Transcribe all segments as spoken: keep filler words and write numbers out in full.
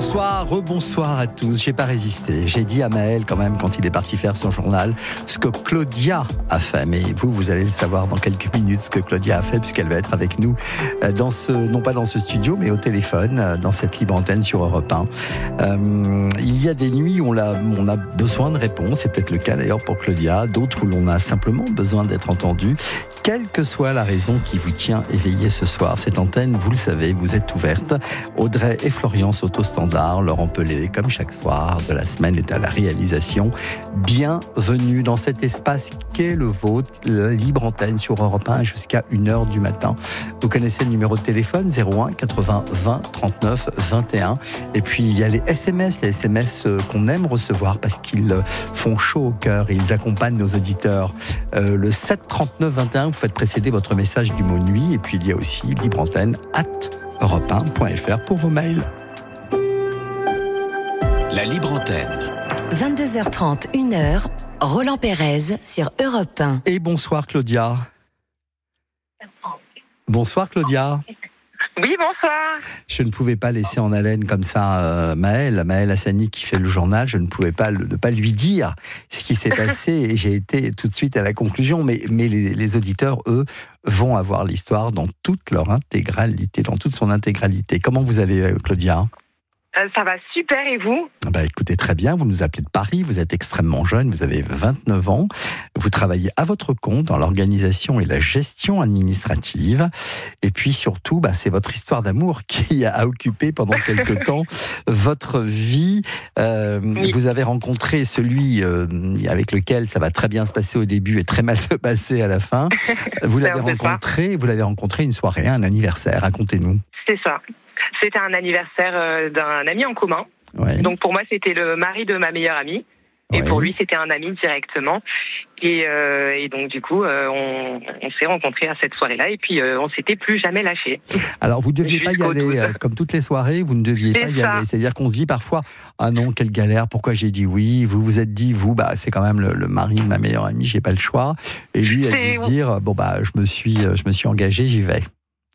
Bonsoir, rebonsoir à tous. J'ai pas résisté. J'ai dit à Maël quand même quand il est parti faire son journal ce que Claudia a fait. Mais vous, vous allez le savoir dans quelques minutes ce que Claudia a fait puisqu'elle va être avec nous dans ce, non pas dans ce studio, mais au téléphone, dans cette libre antenne sur Europe un. Euh, il y a des nuits où on a, on a besoin de réponses. C'est peut-être le cas d'ailleurs pour Claudia. D'autres où l'on a simplement besoin d'être entendu. Quelle que soit la raison qui vous tient éveillé ce soir, cette antenne, vous le savez, vous êtes ouverte. Audrey et Florian sont au standard. Laurent Pelé, comme chaque soir de la semaine, est à la réalisation. Bienvenue dans cet espace qu'est le vôtre, la libre antenne sur Europe un jusqu'à une heure du matin. Vous connaissez le numéro de téléphone zéro un quatre-vingts vingt trente-neuf vingt et un. Et puis il y a les S M S, les S M S qu'on aime recevoir parce qu'ils font chaud au cœur et ils accompagnent nos auditeurs. Euh, le sept trente-neuf vingt et un, vous faites précéder votre message du mot nuit. Et puis il y a aussi libre antenne arobase europe un point f r pour vos mails. La libre antenne. vingt-deux heures trente, une heure, Roland Pérez sur Europe un. Et bonsoir Claudia. Bonsoir Claudia. Oui, bonsoir. Je ne pouvais pas laisser en haleine comme ça euh, Maël, Maël Hassani qui fait le journal. Je ne pouvais pas ne pas lui dire ce qui s'est passé et j'ai été tout de suite à la conclusion. Mais, mais les, les auditeurs, eux, vont avoir l'histoire dans toute leur intégralité, dans toute son intégralité. Comment vous allez, Claudia ? Euh, ça va super, et vous ? Bah, écoutez, très bien, vous nous appelez de Paris, vous êtes extrêmement jeune, vous avez vingt-neuf ans, vous travaillez à votre compte dans l'organisation et la gestion administrative, et puis surtout, bah, c'est votre histoire d'amour qui a occupé pendant quelque temps votre vie. Euh, oui. Vous avez rencontré celui euh, avec lequel ça va très bien se passer au début et très mal se passer à la fin. Vous l'avez rencontré, vous l'avez rencontré une soirée, un anniversaire, racontez-nous. C'est ça. C'était un anniversaire d'un ami en commun. Ouais. Donc pour moi, c'était le mari de ma meilleure amie. Et ouais. Pour lui, c'était un ami directement. Et, euh, et donc du coup, euh, on, on s'est rencontrés à cette soirée-là. Et puis euh, on s'était plus jamais lâchés. Alors vous ne deviez pas y aller, euh, comme toutes les soirées, vous ne deviez c'est pas y ça. aller. C'est-à-dire qu'on se dit parfois, ah non, quelle galère, pourquoi j'ai dit oui. Vous vous êtes dit, vous, bah c'est quand même le, le mari de ma meilleure amie, j'ai pas le choix. Et lui a dû se dire, bon bah je me suis, je me suis engagé, j'y vais.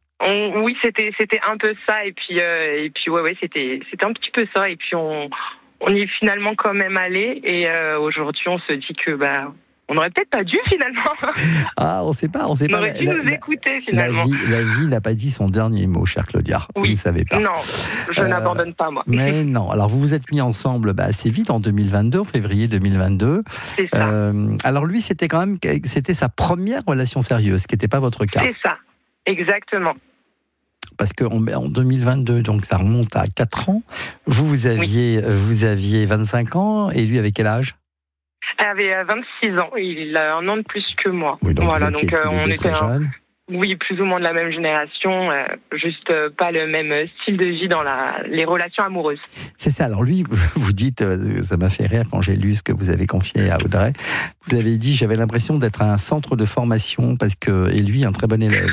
On, oui, c'était c'était un peu ça, et puis euh, et puis ouais ouais c'était c'était un petit peu ça, et puis on on y est finalement quand même allé, et euh, aujourd'hui on se dit que bah on n'aurait peut-être pas dû finalement. Ah, on sait pas, on sait on pas. On aurait dû la, nous la, écouter finalement. La vie, la vie n'a pas dit son dernier mot, chère Claudia. Oui. Vous ne savez pas. Non, je euh, n'abandonne pas moi. Mais non. Alors vous vous êtes mis ensemble bah, assez vite en deux mille vingt-deux, en février deux mille vingt-deux. C'est ça. Euh, alors lui, c'était quand même c'était sa première relation sérieuse, ce qui n'était pas votre cas. C'est ça, exactement. Parce qu'en deux mille vingt-deux, donc ça remonte à quatre ans. Vous, vous aviez, oui. vous aviez vingt-cinq ans, et lui avait quel âge ? Elle avait vingt-six ans, il a un an de plus que moi. Oui, donc voilà, vous étiez donc tous les on deux était très jeunes. Oui, plus ou moins de la même génération, euh, juste euh, pas le même style de vie dans la, les relations amoureuses. C'est ça. Alors lui, vous dites, ça m'a fait rire quand j'ai lu ce que vous avez confié à Audrey. Vous avez dit, j'avais l'impression d'être un centre de formation parce que, et lui, un très bon élève.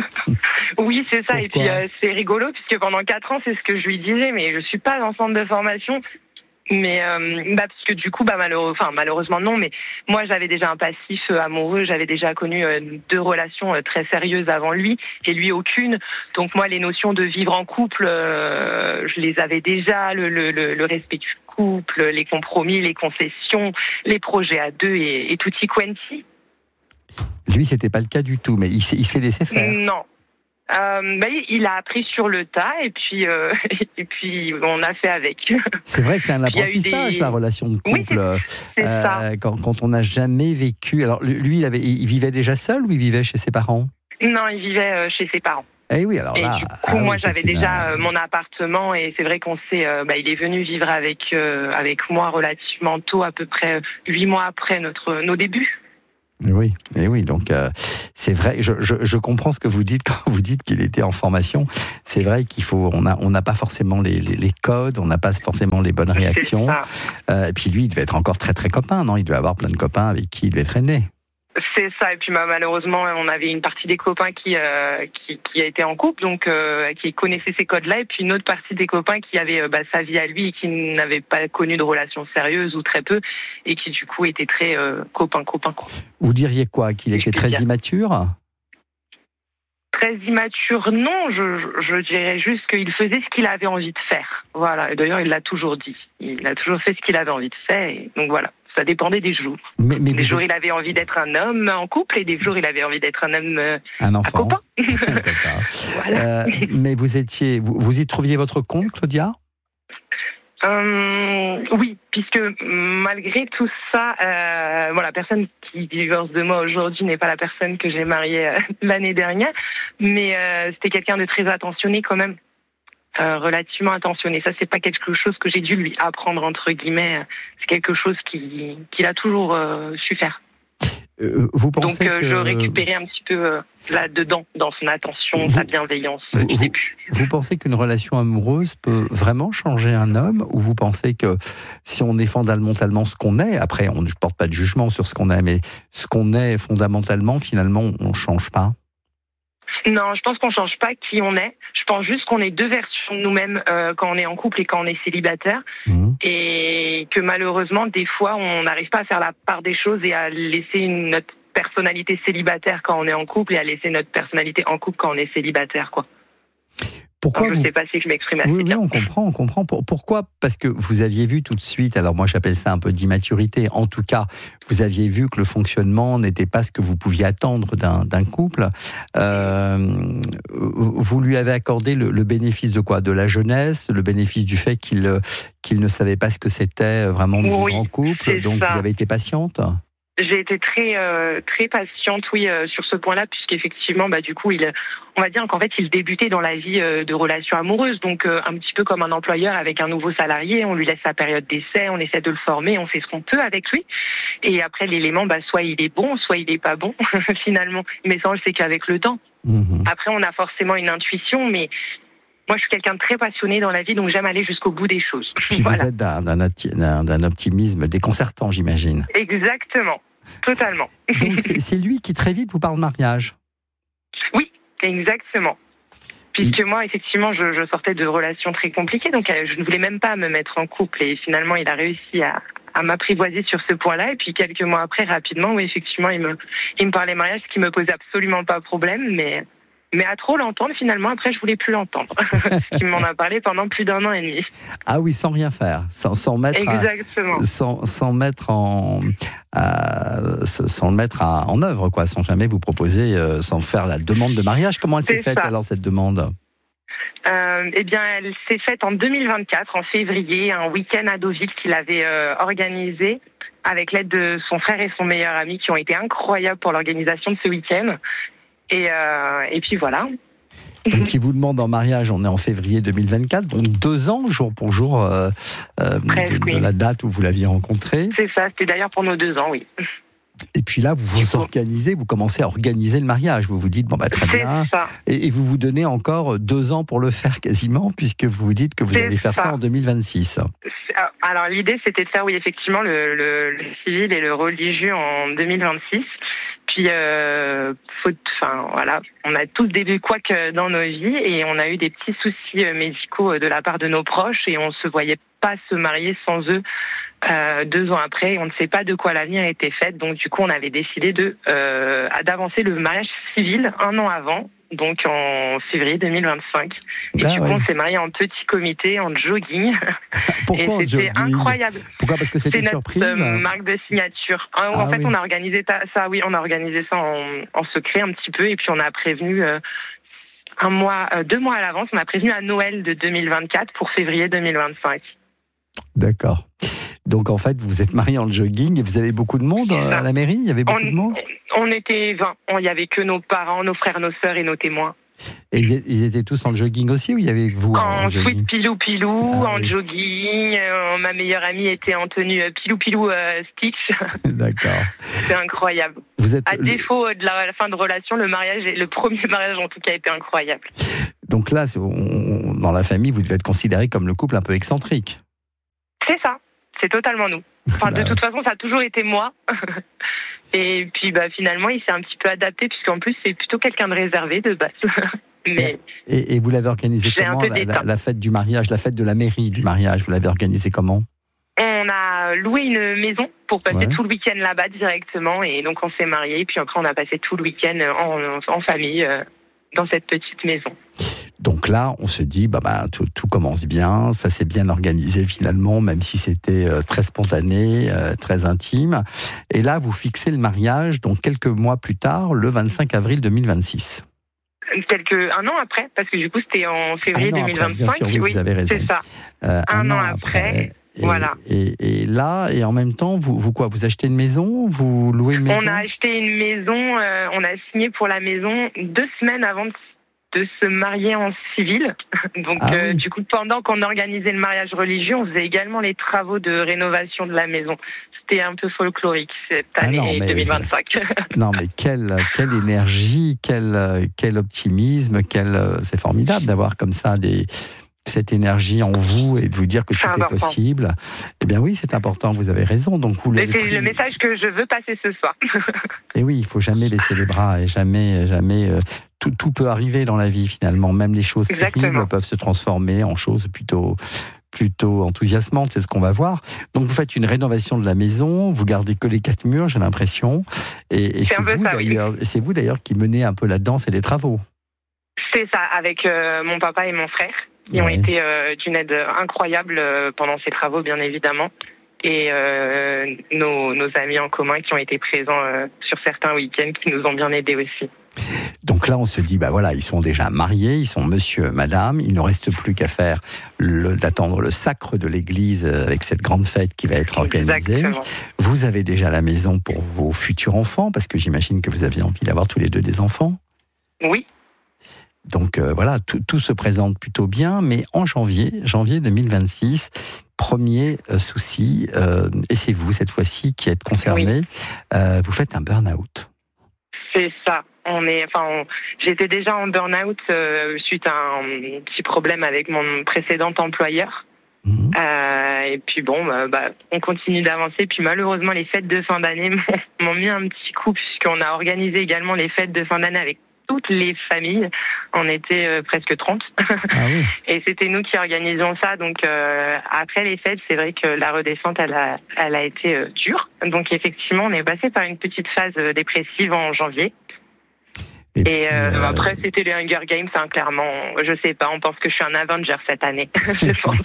Oui, c'est ça. Pourquoi ? Et puis euh, c'est rigolo puisque pendant quatre ans, c'est ce que je lui disais, mais je suis pas en centre de formation. Mais euh, bah parce que du coup, bah malheureux, enfin malheureusement non, mais moi j'avais déjà un passif euh, amoureux, j'avais déjà connu euh, deux relations euh, très sérieuses avant lui, et lui aucune. Donc moi, les notions de vivre en couple, euh, je les avais déjà, le, le, le, le respect du couple, les compromis, les concessions, les projets à deux et, et tutti quanti. Lui, c'était pas le cas du tout, mais il s'est, il s'est laissé faire. Non. Euh, bah, il a appris sur le tas, et puis euh, et puis on a fait avec. C'est vrai que c'est un apprentissage, des... la relation de couple. Oui, c'est euh, ça. Quand, quand on n'a jamais vécu. Alors lui, il avait, il vivait déjà seul ou il vivait chez ses parents ? Non, il vivait chez ses parents. Eh oui, alors et là, du coup, ah moi, oui, j'avais déjà euh, mon appartement, et c'est vrai qu'on s'est, euh, bah, il est venu vivre avec euh, avec moi relativement tôt, à peu près huit mois après notre nos débuts. Oui, et oui, donc euh, c'est vrai. Je, je, je comprends ce que vous dites quand vous dites qu'il était en formation. C'est vrai qu'il faut, on a, on n'a pas forcément les, les, les codes, on n'a pas forcément les bonnes réactions. Euh, et puis lui, il devait être encore très très copain, non ? Il devait avoir plein de copains avec qui il devait traîner. C'est ça, et puis bah, malheureusement, on avait une partie des copains qui euh, qui, qui a été en couple, donc euh, qui connaissait ces codes-là, et puis une autre partie des copains qui avait euh, bah, sa vie à lui et qui n'avait pas connu de relations sérieuses ou très peu, et qui du coup était très euh, copain copain. Vous diriez quoi ? Qu'il était très immature ? Très immature, non. Je, je, je dirais juste qu'il faisait ce qu'il avait envie de faire. Voilà. Et d'ailleurs, il l'a toujours dit. Il a toujours fait ce qu'il avait envie de faire. Et donc voilà. Ça dépendait des jours. Mais, mais des jours, êtes... il avait envie d'être un homme en couple, et des jours, il avait envie d'être un homme euh, un enfant. copain. Voilà. Euh, mais vous étiez, vous, vous y trouviez votre compte, Claudia ? Euh, oui, puisque malgré tout ça, euh, bon, la personne qui divorce de moi aujourd'hui n'est pas la personne que j'ai mariée euh, l'année dernière, mais euh, c'était quelqu'un de très attentionné quand même, euh, relativement attentionné. Ça, c'est pas quelque chose que j'ai dû lui apprendre entre guillemets. C'est quelque chose qui, qu'il a toujours euh, su faire. Euh, vous pensez Donc euh, que... je récupérais un petit peu euh, là-dedans, dans son attention, vous, sa bienveillance vous, du vous, début. Vous pensez qu'une relation amoureuse peut vraiment changer un homme, ou vous pensez que si on est fondamentalement ce qu'on est, après on ne porte pas de jugement sur ce qu'on est, mais ce qu'on est fondamentalement, finalement, on ne change pas? Non, je pense qu'on change pas qui on est. Je pense juste qu'on est deux versions de nous-mêmes euh, quand on est en couple et quand on est célibataire. Mmh. Et que malheureusement, des fois, on n'arrive pas à faire la part des choses et à laisser une, notre personnalité célibataire quand on est en couple et à laisser notre personnalité en couple quand on est célibataire, quoi. Pourquoi alors, je ne vous... sais pas si je m'exprime assez oui, bien. Oui, on comprend, on comprend. Pourquoi ? Parce que vous aviez vu tout de suite, alors moi j'appelle ça un peu d'immaturité, en tout cas, vous aviez vu que le fonctionnement n'était pas ce que vous pouviez attendre d'un, d'un couple. Euh, vous lui avez accordé le, le bénéfice de quoi ? De la jeunesse, le bénéfice du fait qu'il, qu'il ne savait pas ce que c'était vraiment de vivre oui, en couple, donc ça. Vous avez été patiente ? J'ai été très euh, très patiente, oui, euh, sur ce point-là, puisqu'effectivement, bah du coup, il, on va dire qu'en fait, il débutait dans la vie euh, de relations amoureuses, donc euh, un petit peu comme un employeur avec un nouveau salarié, on lui laisse sa période d'essai, on essaie de le former, on fait ce qu'on peut avec lui, et après l'élément, bah soit il est bon, soit il est pas bon, finalement. Mais ça, on le sait qu'avec le temps. Mmh. Après, on a forcément une intuition, mais moi, je suis quelqu'un de très passionné dans la vie, donc j'aime aller jusqu'au bout des choses. Puis voilà. Vous êtes d'un, d'un, d'un optimisme déconcertant, j'imagine. Exactement, totalement. Donc c'est, c'est lui qui très vite vous parle mariage. Oui, exactement. Puisque moi, effectivement, je, je sortais de relations très compliquées, donc je ne voulais même pas me mettre en couple. Et finalement, il a réussi à, à m'apprivoiser sur ce point-là. Et puis quelques mois après, rapidement, oui, effectivement, il me, il me parlait mariage, ce qui me posait absolument pas de problème, mais... Mais à trop l'entendre, finalement, après, je voulais plus l'entendre. Il m'en a parlé pendant plus d'un an et demi. Ah oui, sans rien faire, sans, sans mettre, exactement, à, sans, sans mettre en, à, sans le mettre à, en œuvre, quoi, sans jamais vous proposer, euh, sans faire la demande de mariage. Comment elle s'est faite alors cette demande ? Euh, eh bien, elle s'est faite en deux mille vingt-quatre, en février, un week-end à Deauville qu'il avait euh, organisé avec l'aide de son frère et son meilleur ami, qui ont été incroyables pour l'organisation de ce week-end. Et, euh, et puis voilà. Donc il vous demande en mariage, on est en février deux mille vingt-quatre, donc deux ans jour pour jour euh, euh, Presque, de, de oui. la date où vous l'aviez rencontré. C'est ça, c'était d'ailleurs pour nos deux ans, oui. Et puis là, vous vous organisez, vous commencez à organiser le mariage. Vous vous dites, bon bah très c'est bien. Ça. Et, et vous vous donnez encore deux ans pour le faire quasiment, puisque vous vous dites que vous c'est allez faire ça. ça en deux mille vingt-six. Alors l'idée, c'était de faire, oui, effectivement, le, le, le civil et le religieux en deux mille vingt-six. Puis, euh, faut, enfin, voilà, on a tous des couacs dans nos vies et on a eu des petits soucis médicaux de la part de nos proches et on se voyait pas se marier sans eux euh, deux ans après. On ne sait pas de quoi l'avenir était fait, donc du coup, on avait décidé de euh, d'avancer le mariage civil un an avant. Donc en février deux mille vingt-cinq. Et ah, du coup, ouais. on s'est mariés en petit comité, en jogging. Pourquoi et c'était jogging incroyable. Pourquoi ? Parce que c'était c'est surprise. Notre euh, marque de signature. Ah, en fait, oui. on a organisé ça. Oui, on a organisé ça en, en secret un petit peu, et puis on a prévenu euh, un mois, euh, deux mois à l'avance. On a prévenu à Noël de deux mille vingt-quatre pour février deux mille vingt-cinq. D'accord. Donc en fait, vous êtes mariés en jogging et vous avez beaucoup de monde à la mairie ? Il y avait beaucoup on, de monde ? On était vingt. Il n'y avait que nos parents, nos frères, nos sœurs et nos témoins. Et ils étaient tous en jogging aussi, ou il y avait vous en, en sweat pilou pilou, ah, en oui. jogging. Euh, ma meilleure amie était en tenue pilou pilou euh, Stitch. D'accord. C'est incroyable. Vous êtes à défaut de la, la fin de relation, le mariage, le premier mariage en tout cas, a été incroyable. Donc là, on, dans la famille, vous devez être considéré comme le couple un peu excentrique. C'est ça. C'est totalement nous. Enfin, bah, de toute façon, ça a toujours été moi. Et puis, bah, finalement, il s'est un petit peu adapté, puisqu'en plus, c'est plutôt quelqu'un de réservé de base. Mais et, et vous l'avez organisé comment, la, la, la fête du mariage, la fête de la mairie du mariage, vous l'avez organisée comment ? On a loué une maison pour passer ouais. tout le week-end là-bas directement. Et donc, on s'est mariés. Puis après, on a passé tout le week-end en, en, en famille. dans cette petite maison. Donc là, on se dit, bah, bah, tout, tout commence bien, ça s'est bien organisé finalement, même si c'était euh, très spontané, euh, très intime. Et là, vous fixez le mariage, donc quelques mois plus tard, le vingt-cinq avril deux mille vingt-six. Quelques, un an après, parce que du coup, c'était en février un an deux mille vingt-cinq. Après, bien sûr, oui, oui, vous avez raison. c'est ça. Euh, un, un an an après, après et, voilà. Et, et là, et en même temps, vous, vous quoi, vous achetez une maison, vous louez une maison? On a acheté une maison, euh, on a signé pour la maison deux semaines avant de de se marier en civil. Donc, ah, euh, oui. du coup, pendant qu'on organisait le mariage religieux, on faisait également les travaux de rénovation de la maison. C'était un peu folklorique cette année ah non, mais, deux mille vingt-cinq. Non, mais quelle, quelle énergie, quel, quel optimisme, quel, c'est formidable d'avoir comme ça des, cette énergie en vous et de vous dire que tout est possible. Eh bien oui, c'est important, vous avez raison. Donc vous c'est pris... le message que je veux passer ce soir. Et oui, il ne faut jamais baisser les bras et jamais... jamais euh, tout, tout peut arriver dans la vie finalement. Même les choses Exactement. terribles peuvent se transformer en choses plutôt... plutôt enthousiasmante, c'est ce qu'on va voir. Donc vous faites une rénovation de la maison, vous gardez que les quatre murs, j'ai l'impression. Et, et c'est, c'est, vous, ça, d'ailleurs, oui. c'est vous d'ailleurs qui menez un peu la danse et les travaux. C'est ça, avec euh, mon papa et mon frère, qui ouais. ont été euh, d'une aide incroyable euh, pendant ces travaux, bien évidemment. Et euh, nos, nos amis en commun qui ont été présents euh, sur certains week-ends, qui nous ont bien aidés aussi. Donc là, on se dit, bah voilà, ils sont déjà mariés, ils sont monsieur, madame, il ne reste plus qu'à faire, le, d'attendre le sacre de l'église avec cette grande fête qui va être organisée. Exactement. Vous avez déjà la maison pour vos futurs enfants, parce que j'imagine que vous aviez envie d'avoir tous les deux des enfants. Oui. Donc euh, voilà, tout, tout se présente plutôt bien, mais en janvier, janvier deux mille vingt-six, premier euh, souci, euh, et c'est vous cette fois-ci qui êtes concerné, oui. euh, vous faites un burn-out. C'est ça. On est, enfin, on, j'étais déjà en burn-out euh, suite à un petit problème avec mon précédent employeur. Mmh. Euh, et puis bon, bah, bah, on continue d'avancer. Puis malheureusement, les fêtes de fin d'année m'ont, m'ont mis un petit coup, puisqu'on a organisé également les fêtes de fin d'année avec toutes les familles. On était euh, presque trente. Ah oui. Et c'était nous qui organisions ça. Donc euh, après les fêtes, c'est vrai que la redescente, elle a, elle a été euh, dure. Donc effectivement, on est passé par une petite phase euh, dépressive en janvier. Et, et puis, euh, euh... après, c'était les Hunger Games, hein, clairement. Je sais pas, on pense que je suis un Avenger cette année, je pense.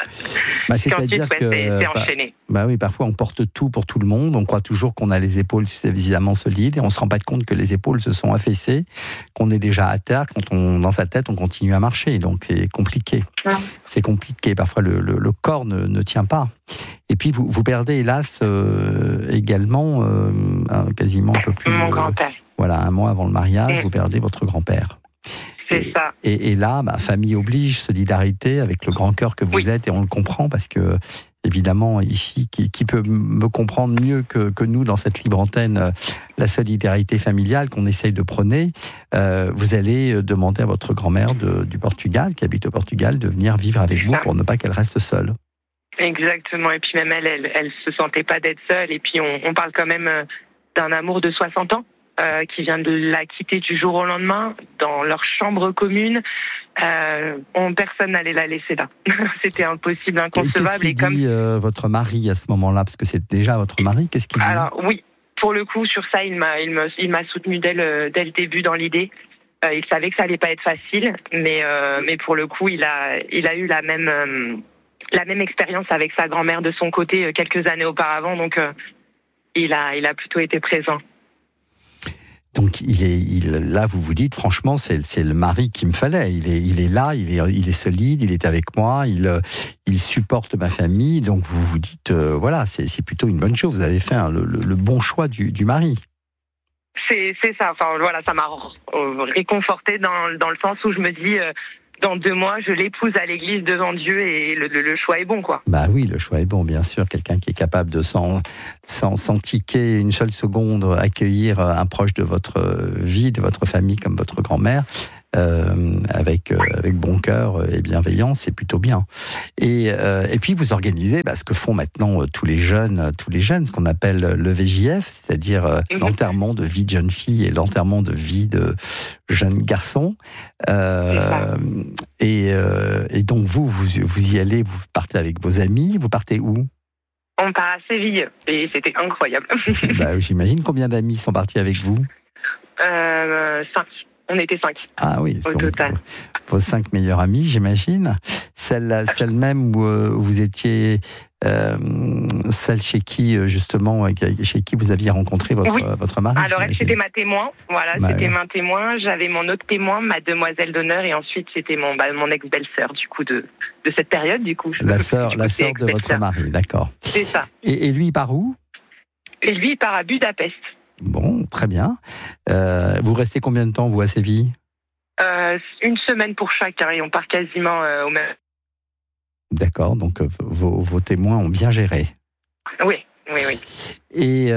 bah, c'est-à-dire ouais, que c'est, c'est bah, enchaîné. Bah oui, parfois on porte tout pour tout le monde. On croit toujours qu'on a les épaules suffisamment solides et on se rend pas compte que les épaules se sont affaissées, qu'on est déjà à terre. Quand on, dans sa tête, on continue à marcher. Donc c'est compliqué. Ouais. C'est compliqué. Parfois le, le, le corps ne, ne tient pas. Et puis vous, vous perdez hélas euh, également euh, quasiment un peu plus. Mon grand-père. Euh, Voilà, un mois avant le mariage, mmh. vous perdez votre grand-père. C'est et, ça. Et, et là, bah, famille oblige, solidarité avec le grand cœur que vous oui. êtes, et on le comprend parce que, évidemment, ici, qui, qui peut me comprendre mieux que, que nous dans cette libre antenne, euh, la solidarité familiale qu'on essaye de prôner, euh, vous allez demander à votre grand-mère de, du Portugal, qui habite au Portugal, de venir vivre avec vous pour ne pas qu'elle reste seule. Exactement, et puis même elle, elle, elle se sentait pas d'être seule, et puis on, on parle quand même d'un amour de soixante ans. Euh, qui vient de la quitter du jour au lendemain dans leur chambre commune. Euh, on, personne n'allait la laisser là. C'était impossible, inconcevable. Et qu'est-ce qu'il et comme... dit euh, votre mari à ce moment-là, parce que c'est déjà votre mari, qu'est-ce qu'il dit? Alors oui, pour le coup, sur ça, il m'a, il m'a, il m'a soutenu dès le, dès le début dans l'idée. Euh, il savait que ça allait pas être facile, mais, euh, mais pour le coup, il a, il a eu la même, euh, la même expérience avec sa grand-mère de son côté euh, quelques années auparavant, donc euh, il a, il a plutôt été présent. Donc il est, il, là, vous vous dites, franchement, c'est, c'est le mari qu'il me fallait. Il est, il est là, il est, il est solide, il est avec moi, il, il supporte ma famille. Donc vous vous dites, euh, voilà, c'est, c'est plutôt une bonne chose. Vous avez fait hein, le, le bon choix du, du mari. C'est, c'est ça. Enfin voilà, ça m'a réconforté dans, dans le sens où je me dis. Euh, Dans deux mois, je l'épouse à l'église devant Dieu et le, le, le choix est bon, quoi. Bah oui, le choix est bon, bien sûr. Quelqu'un qui est capable de, sans, sans, sans tiquer une seule seconde, accueillir un proche de votre vie, de votre famille, comme votre grand-mère, euh, avec, euh, avec bon cœur et bienveillance, c'est plutôt bien. Et, euh, et puis, vous organisez bah, ce que font maintenant euh, tous les jeunes, tous les jeunes, ce qu'on appelle le V J F, c'est-à-dire euh, mmh. l'enterrement de vie de jeune fille et l'enterrement de vie de jeune garçon. Euh, et, euh, et donc, vous, vous, vous y allez, vous partez avec vos amis, vous partez où? On part à Séville, et c'était incroyable. Bah, j'imagine. Combien d'amis sont partis avec vous? euh, Cinq. On était cinq. Ah oui, au donc, total. Vos cinq meilleures amies, j'imagine. Celle, celle même où euh, vous étiez, euh, celle chez qui, justement, chez qui vous aviez rencontré votre, oui. votre mari. Alors, elle, c'était ma témoin. Voilà, bah, c'était ouais. ma témoin. J'avais mon autre témoin, ma demoiselle d'honneur, et ensuite, c'était mon, bah, mon ex-belle-sœur, du coup, de, de cette période, du coup. La sœur, du coup, la sœur de votre mari, d'accord. C'est ça. Et, et lui, il part où? Et lui, il part à Budapest. Bon, très bien. Euh, vous restez combien de temps, vous, à Séville? euh, Une semaine pour chacun, et on part quasiment euh, au même... D'accord, donc euh, vos, vos témoins ont bien géré. Oui, oui, oui. Et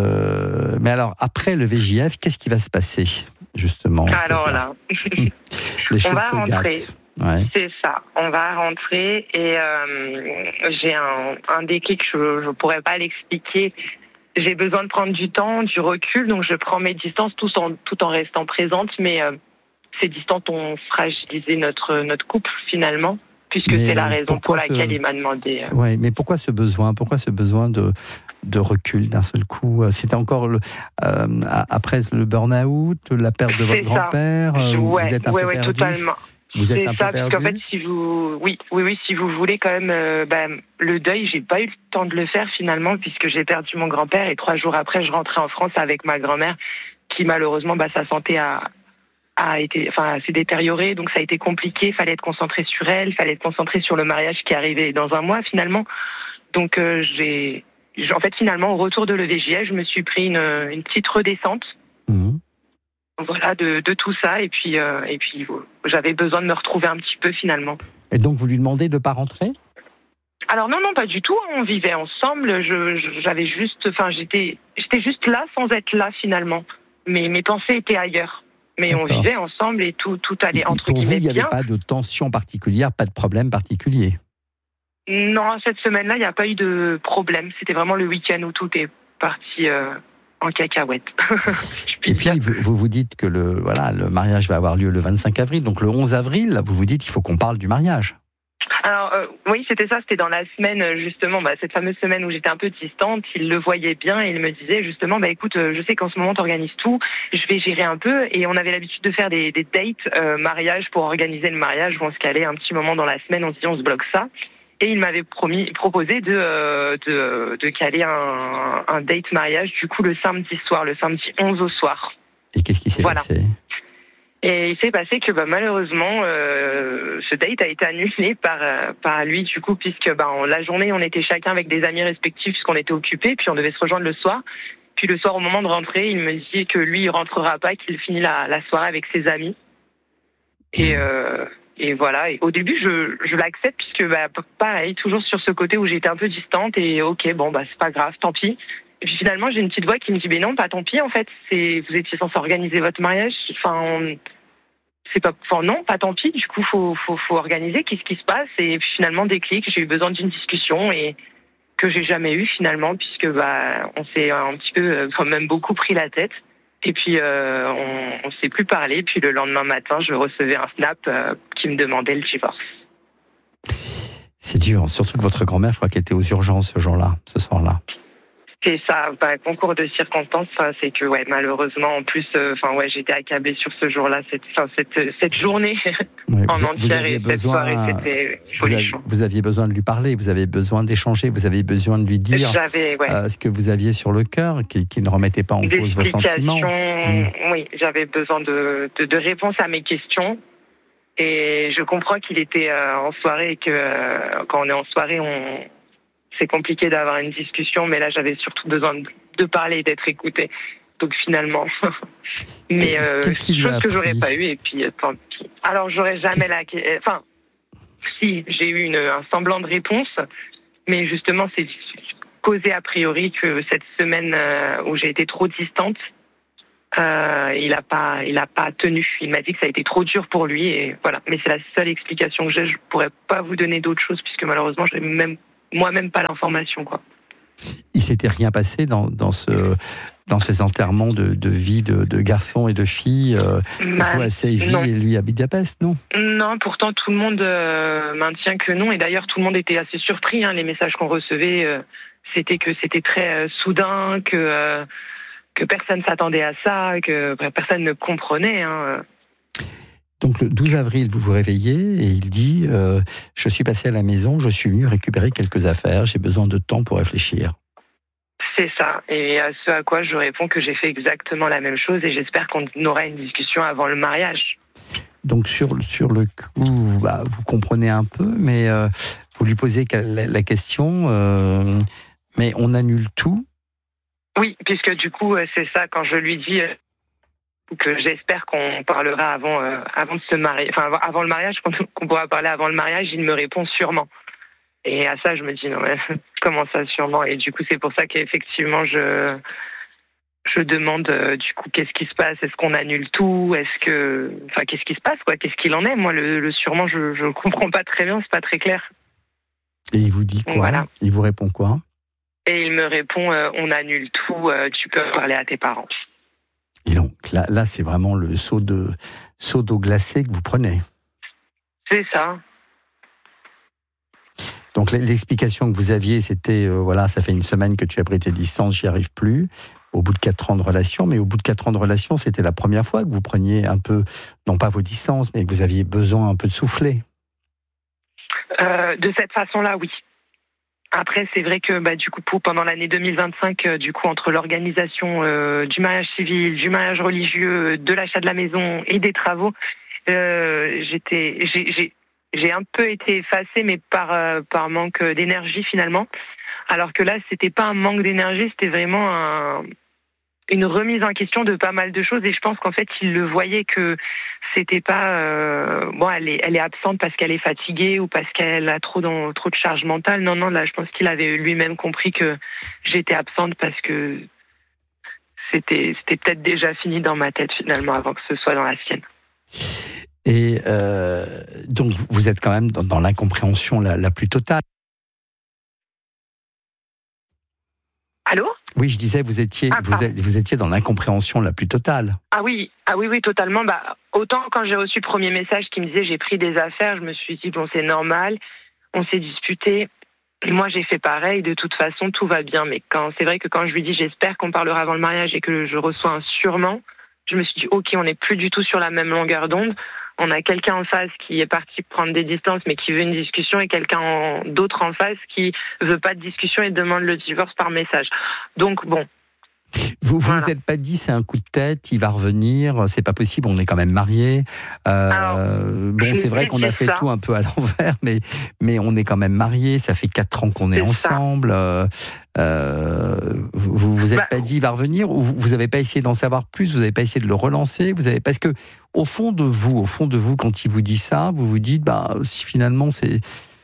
euh, mais alors, après le V J F, qu'est-ce qui va se passer, justement? Alors là, les choses on va se rentrer. gâtent. Ouais. C'est ça, on va rentrer et euh, j'ai un, un déclic, je ne pourrais pas l'expliquer. J'ai besoin de prendre du temps, du recul, donc je prends mes distances tout en, tout en restant présente, mais euh, ces distances ont fragilisé notre, notre couple finalement, puisque mais c'est la raison pour ce... laquelle il m'a demandé. Euh... Oui, mais pourquoi ce besoin? Pourquoi ce besoin de, de recul d'un seul coup? C'était encore le, euh, après le burn-out, la perte de votre grand-père? Ouais, vous êtes un ouais, peu ouais, perdu? totalement. Vous êtes c'est un ça, peu perdu? parce qu'en fait, si vous, oui, oui, oui, si vous voulez quand même, euh, bah, le deuil, j'ai pas eu le temps de le faire finalement, puisque j'ai perdu mon grand-père et trois jours après, je rentrais en France avec ma grand-mère, qui malheureusement, bah, sa santé a, a été, enfin, s'est détériorée, donc ça a été compliqué. Il fallait être concentré sur elle, il fallait être concentré sur le mariage qui arrivait dans un mois finalement. Donc euh, j'ai, en fait, finalement, au retour de l'E V J F, je me suis pris une, une petite redescente. Mmh. Voilà, de, de tout ça, et puis, euh, et puis j'avais besoin de me retrouver un petit peu finalement. Et donc vous lui demandez de ne pas rentrer? Alors non, non, pas du tout. On vivait ensemble. Je, je, j'avais juste, enfin, j'étais, j'étais juste là sans être là finalement. Mais mes pensées étaient ailleurs. Mais D'accord. On vivait ensemble et tout, tout allait entre Pour guillemets vous, il n'y bien. avait pas de tension particulière, pas de problème particulier? Non, cette semaine-là, il n'y a pas eu de problème. C'était vraiment le week-end où tout est parti. Euh... en cacahuète. Et puis vous, vous vous dites que le, voilà, le mariage va avoir lieu le vingt-cinq avril, donc le onze avril, vous vous dites qu'il faut qu'on parle du mariage. Alors euh, oui, c'était ça, c'était dans la semaine justement, bah, cette fameuse semaine où j'étais un peu distante, il le voyait bien et il me disait justement, bah écoute, je sais qu'en ce moment tu organises tout, je vais gérer un peu, et on avait l'habitude de faire des, des dates euh, mariage pour organiser le mariage, où on se calait un petit moment dans la semaine, on se dit on se bloque ça. Et il m'avait promis, proposé de, euh, de, de caler un, un date mariage, du coup, le samedi soir, le samedi onze au soir. Et qu'est-ce qui s'est voilà. passé? Et il s'est passé que, bah, malheureusement, euh, ce date a été annulé par, euh, par lui, du coup, puisque, bah, en, la journée, on était chacun avec des amis respectifs, puisqu'on était occupés, puis on devait se rejoindre le soir. Puis le soir, au moment de rentrer, il me dit que lui, il rentrera pas, qu'il finit la, la soirée avec ses amis. Et, euh, Et voilà, et au début, je, je l'accepte puisque, bah, pareil, toujours sur ce côté où j'étais un peu distante et ok, bon, bah, c'est pas grave, tant pis. Et puis finalement, j'ai une petite voix qui me dit, mais non, pas tant pis, en fait, c'est, vous étiez censé organiser votre mariage, enfin, on, c'est pas, enfin, non, pas tant pis, du coup, faut, faut, faut organiser, qu'est-ce qui se passe? Et puis finalement, déclic, j'ai eu besoin d'une discussion et que j'ai jamais eu finalement, puisque, bah, on s'est un petit peu, quand même beaucoup pris la tête. Et puis, euh, on ne s'est plus parlé. Puis le lendemain matin, je recevais un snap euh, qui me demandait le divorce. C'est dur, surtout que votre grand-mère, je crois qu'elle était aux urgences ce jour-là, ce soir-là. C'est ça, bah, concours de circonstances, ça, c'est que ouais, malheureusement, en plus, enfin euh, ouais, j'étais accablée sur ce jour-là, cette, cette, cette journée ouais, en vous, entière vous et besoin, cette soirée, c'était folichon. Vous, vous aviez besoin de lui parler, vous avez besoin d'échanger, vous avez besoin de lui dire ouais. euh, ce que vous aviez sur le cœur, qui, qui ne remettait pas en cause vos sentiments. Mmh. Oui, j'avais besoin de, de, de réponses à mes questions. Et je comprends qu'il était euh, en soirée et que euh, quand on est en soirée, on... c'est compliqué d'avoir une discussion, mais là, j'avais surtout besoin de, de parler et d'être écoutée. Donc finalement, mais euh, chose que j'aurais pas eu. Et puis tant pis. Alors j'aurais jamais la, enfin, si j'ai eu une, un semblant de réponse, mais justement c'est causé a priori que cette semaine euh, où j'ai été trop distante, euh, il a pas, il a pas tenu. Il m'a dit que ça a été trop dur pour lui et voilà. Mais c'est la seule explication que j'ai. Je pourrais pas vous donner d'autres choses puisque malheureusement j'ai même moi-même pas l'information, quoi. Il s'était rien passé dans, dans, ce, dans ces enterrements de, de vie de, de garçons et de filles, euh, vous à Séville et lui à Budapest, non? Non, pourtant tout le monde euh, maintient que non. Et d'ailleurs, tout le monde était assez surpris. Hein, les messages qu'on recevait, euh, c'était que c'était très euh, soudain, que, euh, que personne s'attendait à ça, que personne ne comprenait. Hein. Donc le douze avril, vous vous réveillez et il dit euh, « Je suis passé à la maison, je suis venu récupérer quelques affaires, j'ai besoin de temps pour réfléchir. » C'est ça. Et à ce à quoi je réponds que j'ai fait exactement la même chose et j'espère qu'on aura une discussion avant le mariage. Donc sur, sur le coup, bah, vous comprenez un peu, mais euh, vous lui posez la, la question, euh, mais on annule tout ? Oui, puisque du coup, c'est ça, quand je lui dis... Euh, que j'espère qu'on parlera avant, euh, avant de se marier, enfin avant le mariage, qu'on, qu'on pourra parler avant le mariage, il me répond sûrement. Et à ça, je me dis non mais comment ça sûrement ? Et du coup, c'est pour ça qu'effectivement, je je demande euh, du coup qu'est-ce qui se passe ? Est-ce qu'on annule tout ? Est-ce que, enfin qu'est-ce qui se passe quoi ? Qu'est-ce qu'il en est ? Moi, le, le sûrement, je je comprends pas très bien, c'est pas très clair. Et il vous dit quoi ? Voilà. Il vous répond quoi ? Et il me répond euh, on annule tout, euh, tu peux parler à tes parents. Et donc là, là c'est vraiment le seau, de, seau d'eau glacée que vous prenez. C'est ça. Donc l'explication que vous aviez, c'était, euh, voilà, ça fait une semaine que tu as pris tes distances, j'y arrive plus, au bout de quatre ans de relation, mais au bout de quatre ans de relation, c'était la première fois que vous preniez un peu, non pas vos distances, mais que vous aviez besoin un peu de souffler. Euh, de cette façon-là, oui. Après, c'est vrai que bah, du coup, pour, pendant l'année deux mille vingt-cinq, euh, du coup, entre l'organisation euh, du mariage civil, du mariage religieux, de l'achat de la maison et des travaux, euh, j'étais, j'ai, j'ai, j'ai un peu été effacée, mais par euh, par manque d'énergie finalement. Alors que là, c'était pas un manque d'énergie, c'était vraiment un, une remise en question de pas mal de choses. Et je pense qu'en fait, il le voyait que c'était pas euh, bon, elle est elle est absente parce qu'elle est fatiguée ou parce qu'elle a trop dans, trop de charge mentale. Non non, là je pense qu'il avait lui-même compris que j'étais absente parce que c'était c'était peut-être déjà fini dans ma tête finalement avant que ce soit dans la sienne. Et euh, donc vous êtes quand même dans, dans l'incompréhension la, la plus totale. Allô ? Oui, je disais, vous étiez, ah, vous, êtes, vous étiez dans l'incompréhension la plus totale. Ah oui, ah oui, oui, totalement. Bah, autant quand j'ai reçu le premier message qui me disait j'ai pris des affaires, je me suis dit bon c'est normal, on s'est disputé. Et moi j'ai fait pareil. De toute façon tout va bien. Mais quand c'est vrai que quand je lui dis j'espère qu'on parlera avant le mariage et que je reçois un sûrement, je me suis dit ok, on n'est plus du tout sur la même longueur d'onde. On a quelqu'un en face qui est parti prendre des distances mais qui veut une discussion et quelqu'un en, d'autre en face qui veut pas de discussion et demande le divorce par message. Donc bon. Vous vous voilà. Vous êtes pas dit c'est un coup de tête, il va revenir, c'est pas possible, on est quand même mariés. Euh, Alors, bon, c'est vrai qu'on a fait ça. Tout un peu à l'envers, mais mais on est quand même mariés. Ça fait quatre ans qu'on est, est ensemble. Euh, euh, vous vous êtes bah, pas dit il va revenir ou vous, vous avez pas essayé d'en savoir plus, vous avez pas essayé de le relancer, vous avez parce que au fond de vous, au fond de vous, quand il vous dit ça, vous vous dites bah si finalement c'est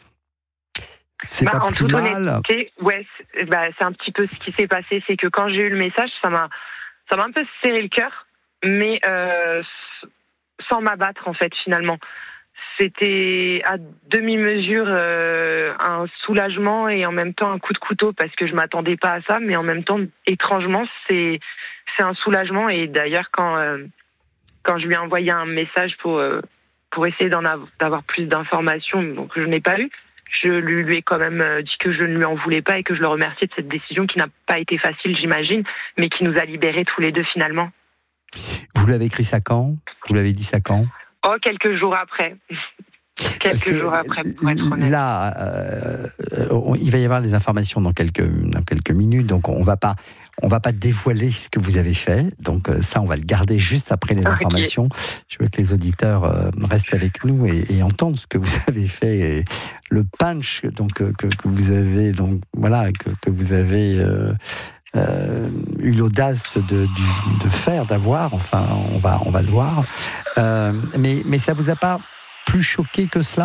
C'est bah, pas en plus toute mal. honnêteté, ouais, c'est, bah, c'est un petit peu ce qui s'est passé, c'est que quand j'ai eu le message, ça m'a, ça m'a un peu serré le cœur, mais euh, sans m'abattre en fait finalement. C'était à demi-mesure euh, un soulagement et en même temps un coup de couteau parce que je m'attendais pas à ça, mais en même temps étrangement c'est c'est un soulagement. Et d'ailleurs quand euh, quand je lui ai envoyé un message pour euh, pour essayer d'en avoir, d'avoir plus d'informations, donc je n'ai pas eu. Je lui, lui ai quand même dit que je ne lui en voulais pas et que je le remerciais de cette décision qui n'a pas été facile, j'imagine, mais qui nous a libérés tous les deux finalement. Vous l'avez écrit ça quand ? Vous l'avez dit ça quand ? Oh, quelques jours après. Quelques que jours après, pour être honnête. Là, euh, il va y avoir des informations dans quelques, dans quelques minutes, donc on va pas, on va pas dévoiler ce que vous avez fait. Donc ça, on va le garder juste après les informations. Okay. Je veux que les auditeurs euh, restent avec nous et, et entendent ce que vous avez fait, et le punch donc que, que vous avez, donc voilà, que, que vous avez. Euh, Euh, eu l'audace de, de, de faire, d'avoir, enfin, on va, on va le voir. Euh, mais, mais ça vous a pas plus choqué que cela ?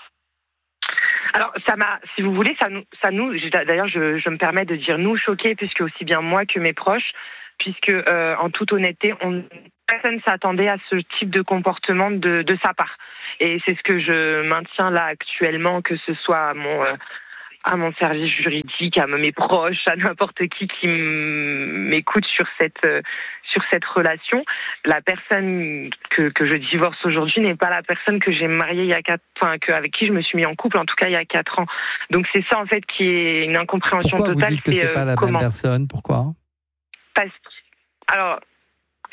Alors, ça m'a, si vous voulez, ça nous, ça nous d'ailleurs, je, je me permets de dire nous choqués, puisque aussi bien moi que mes proches, puisque, euh, en toute honnêteté, on, personne s'attendait à ce type de comportement de, de sa part. Et c'est ce que je maintiens là actuellement, que ce soit à mon... Euh, à mon service juridique, à mes proches, à n'importe qui qui m'écoute sur cette euh, sur cette relation. La personne que que je divorce aujourd'hui n'est pas la personne que j'ai mariée il y a quatre, enfin que avec qui je me suis mis en couple, en tout cas il y a quatre ans. Donc c'est ça en fait qui est une incompréhension Pourquoi totale. Pourquoi vous dites que c'est, c'est pas euh, la comment même personne ? Pourquoi ? Parce alors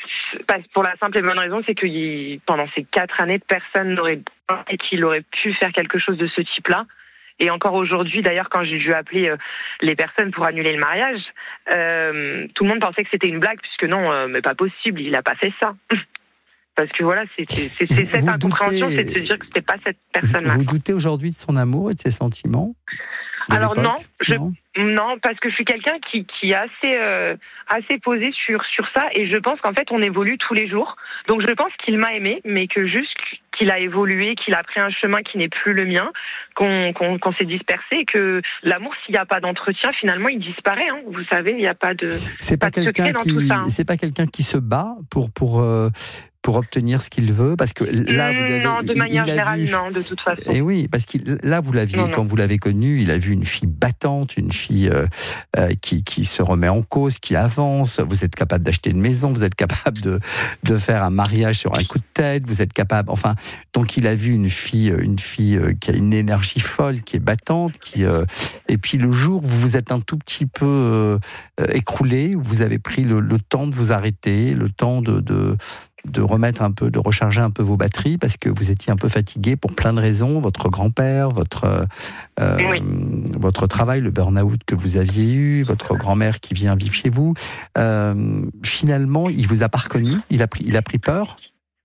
pour la simple et bonne raison, c'est que il, pendant ces quatre années, personne n'aurait et qu'il aurait pu faire quelque chose de ce type-là. Et encore aujourd'hui, d'ailleurs, quand j'ai dû appeler euh, les personnes pour annuler le mariage, euh, tout le monde pensait que c'était une blague, puisque non, euh, mais pas possible, il a pas fait ça. Parce que voilà, c'est, c'est, c'est, c'est cette incompréhension, doutez... c'est de se dire que c'était pas cette personne-là. Vous, vous doutez aujourd'hui de son amour et de ses sentiments ? Alors non, je, non, non, parce que je suis quelqu'un qui, qui est assez, euh, assez posé sur, sur ça, et je pense qu'en fait, on évolue tous les jours. Donc je pense qu'il m'a aimé, mais que juste qu'il a évolué, qu'il a pris un chemin qui n'est plus le mien, qu'on, qu'on, qu'on s'est dispersé, et que l'amour, s'il n'y a pas d'entretien, finalement, il disparaît. Hein. Vous savez, il n'y a pas de, c'est pas, pas de secret dans qui, tout ça. Hein. C'est pas quelqu'un qui se bat pour pour. Euh... pour obtenir ce qu'il veut, parce que là vous avez non de il, manière il générale vu, non de toute façon. Et oui, parce que là vous l'aviez non, quand non. vous l'avez connu, il a vu une fille battante, une fille euh, euh, qui qui se remet en cause, qui avance. Vous êtes capable d'acheter une maison, vous êtes capable de de faire un mariage sur un coup de tête, vous êtes capable. Enfin, donc il a vu une fille une fille euh, qui a une énergie folle, qui est battante, qui euh, et puis le jour où vous vous êtes un tout petit peu euh, écroulé, vous avez pris le, le temps de vous arrêter, le temps de, de de remettre un peu, de recharger un peu vos batteries parce que vous étiez un peu fatigué pour plein de raisons, votre grand-père, votre euh, oui. votre travail, le burn-out que vous aviez eu, votre grand-mère qui vient vivre chez vous. Euh, finalement, il vous a pas reconnu, il a pris, il a pris peur.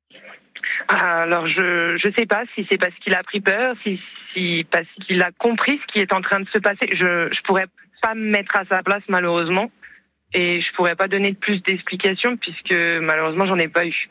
Alors je je sais pas si c'est parce qu'il a pris peur, si si parce qu'il a compris ce qui est en train de se passer. Je je pourrais pas me mettre à sa place malheureusement. Et je pourrais pas donner plus d'explications puisque malheureusement j'en ai pas eu.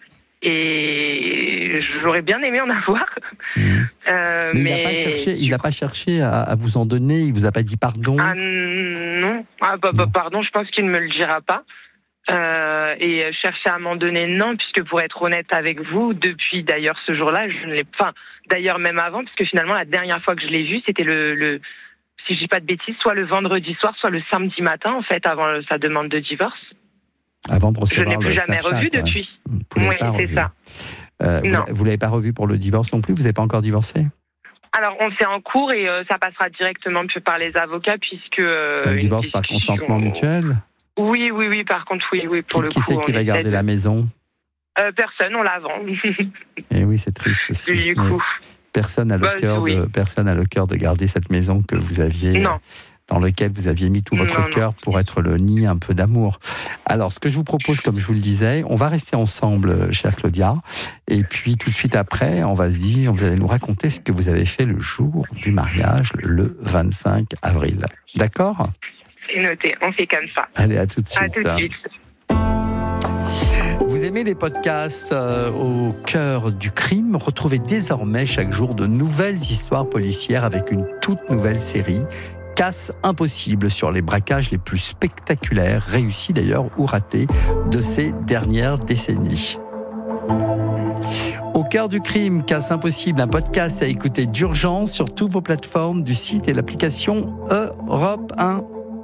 Et j'aurais bien aimé en avoir. Mmh. Euh, mais, mais il n'a pas cherché, il n'a pas cherché à, à vous en donner. Il vous a pas dit pardon. Ah non, ah bah, bah pardon, je pense qu'il ne me le dira pas. Euh, et chercher à m'en donner, non, puisque pour être honnête avec vous, depuis d'ailleurs ce jour-là, je ne l'ai pas. D'ailleurs même avant, puisque finalement la dernière fois que je l'ai vu, c'était le, le si je dis pas de bêtises, soit le vendredi soir, soit le samedi matin, en fait, avant sa demande de divorce. Avant de recevoir je n'ai plus jamais Snapchat, revu ouais. depuis. Oui, c'est ça. Euh, non. Vous ne l'avez pas revu pour le divorce non plus ? Vous n'avez pas encore divorcé ? Alors, on fait en cours et euh, ça passera directement par les avocats, puisque... Euh, c'est un divorce par consentement mutuel ? Oui, oui, oui, par contre, oui, oui, pour qui, le qui coup. Qui c'est qui va garder de... la maison ? euh, Personne, on la vend. Et oui, c'est triste aussi. Du coup... Personne n'a le bah, cœur oui. de personne n'a le cœur de garder cette maison que vous aviez non. dans lequel vous aviez mis tout votre non, cœur non. pour être le nid un peu d'amour. Alors, ce que je vous propose, comme je vous le disais, on va rester ensemble, chère Claudia, et puis tout de suite après, on va se dire, vous allez nous raconter ce que vous avez fait le jour du mariage, le vingt-cinq avril. D'accord ? C'est noté, on fait comme ça. Allez, à tout de suite. À tout de suite. Vous aimez les podcasts euh, au cœur du crime ? Retrouvez désormais chaque jour de nouvelles histoires policières avec une toute nouvelle série, Casse impossible, sur les braquages les plus spectaculaires, réussis d'ailleurs ou ratés, de ces dernières décennies. Au cœur du crime, Casse impossible, un podcast à écouter d'urgence sur toutes vos plateformes du site et l'application Europe un.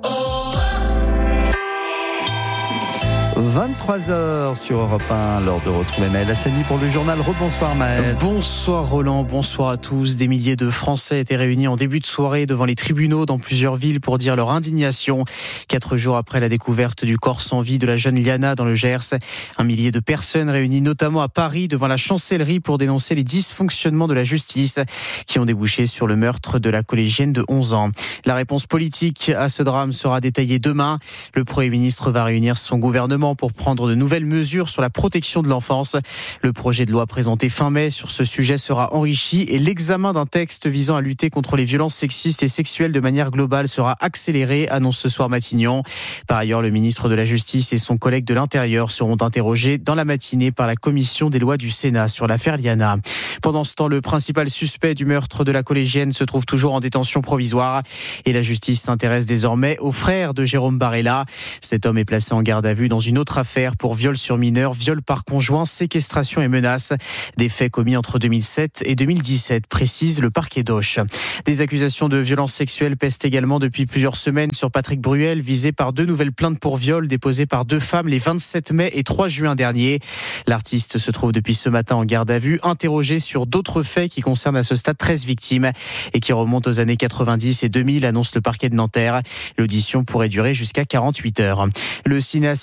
vingt-trois heures sur Europe un, l'heure de retrouver Maël Hassani pour le journal. Rebonsoir Maël. Bonsoir Roland, bonsoir à tous. Des milliers de Français étaient réunis en début de soirée devant les tribunaux dans plusieurs villes pour dire leur indignation. Quatre jours après la découverte du corps sans vie de la jeune Liana dans le Gers, un millier de personnes réunies notamment à Paris devant la chancellerie pour dénoncer les dysfonctionnements de la justice qui ont débouché sur le meurtre de la collégienne de onze ans. La réponse politique à ce drame sera détaillée demain. Le Premier ministre va réunir son gouvernement pour prendre de nouvelles mesures sur la protection de l'enfance. Le projet de loi présenté fin mai sur ce sujet sera enrichi et l'examen d'un texte visant à lutter contre les violences sexistes et sexuelles de manière globale sera accéléré, annonce ce soir Matignon. Par ailleurs, le ministre de la Justice et son collègue de l'Intérieur seront interrogés dans la matinée par la commission des lois du Sénat sur l'affaire Liana. Pendant ce temps, le principal suspect du meurtre de la collégienne se trouve toujours en détention provisoire et la justice s'intéresse désormais au frère de Jérôme Barella. Cet homme est placé en garde à vue dans une autre affaire pour viol sur mineur, viol par conjoint, séquestration et menaces. Des faits commis entre deux mille sept et deux mille dix-sept, précise le parquet d'Auch. Des accusations de violences sexuelles pèsent également depuis plusieurs semaines sur Patrick Bruel, visé par deux nouvelles plaintes pour viol déposées par deux femmes les vingt-sept mai et trois juin dernier. L'artiste se trouve depuis ce matin en garde à vue, interrogé sur d'autres faits qui concernent à ce stade treize victimes et qui remontent aux années quatre-vingt-dix et deux mille, annonce le parquet de Nanterre. L'audition pourrait durer jusqu'à quarante-huit heures. Le cinéaste israélien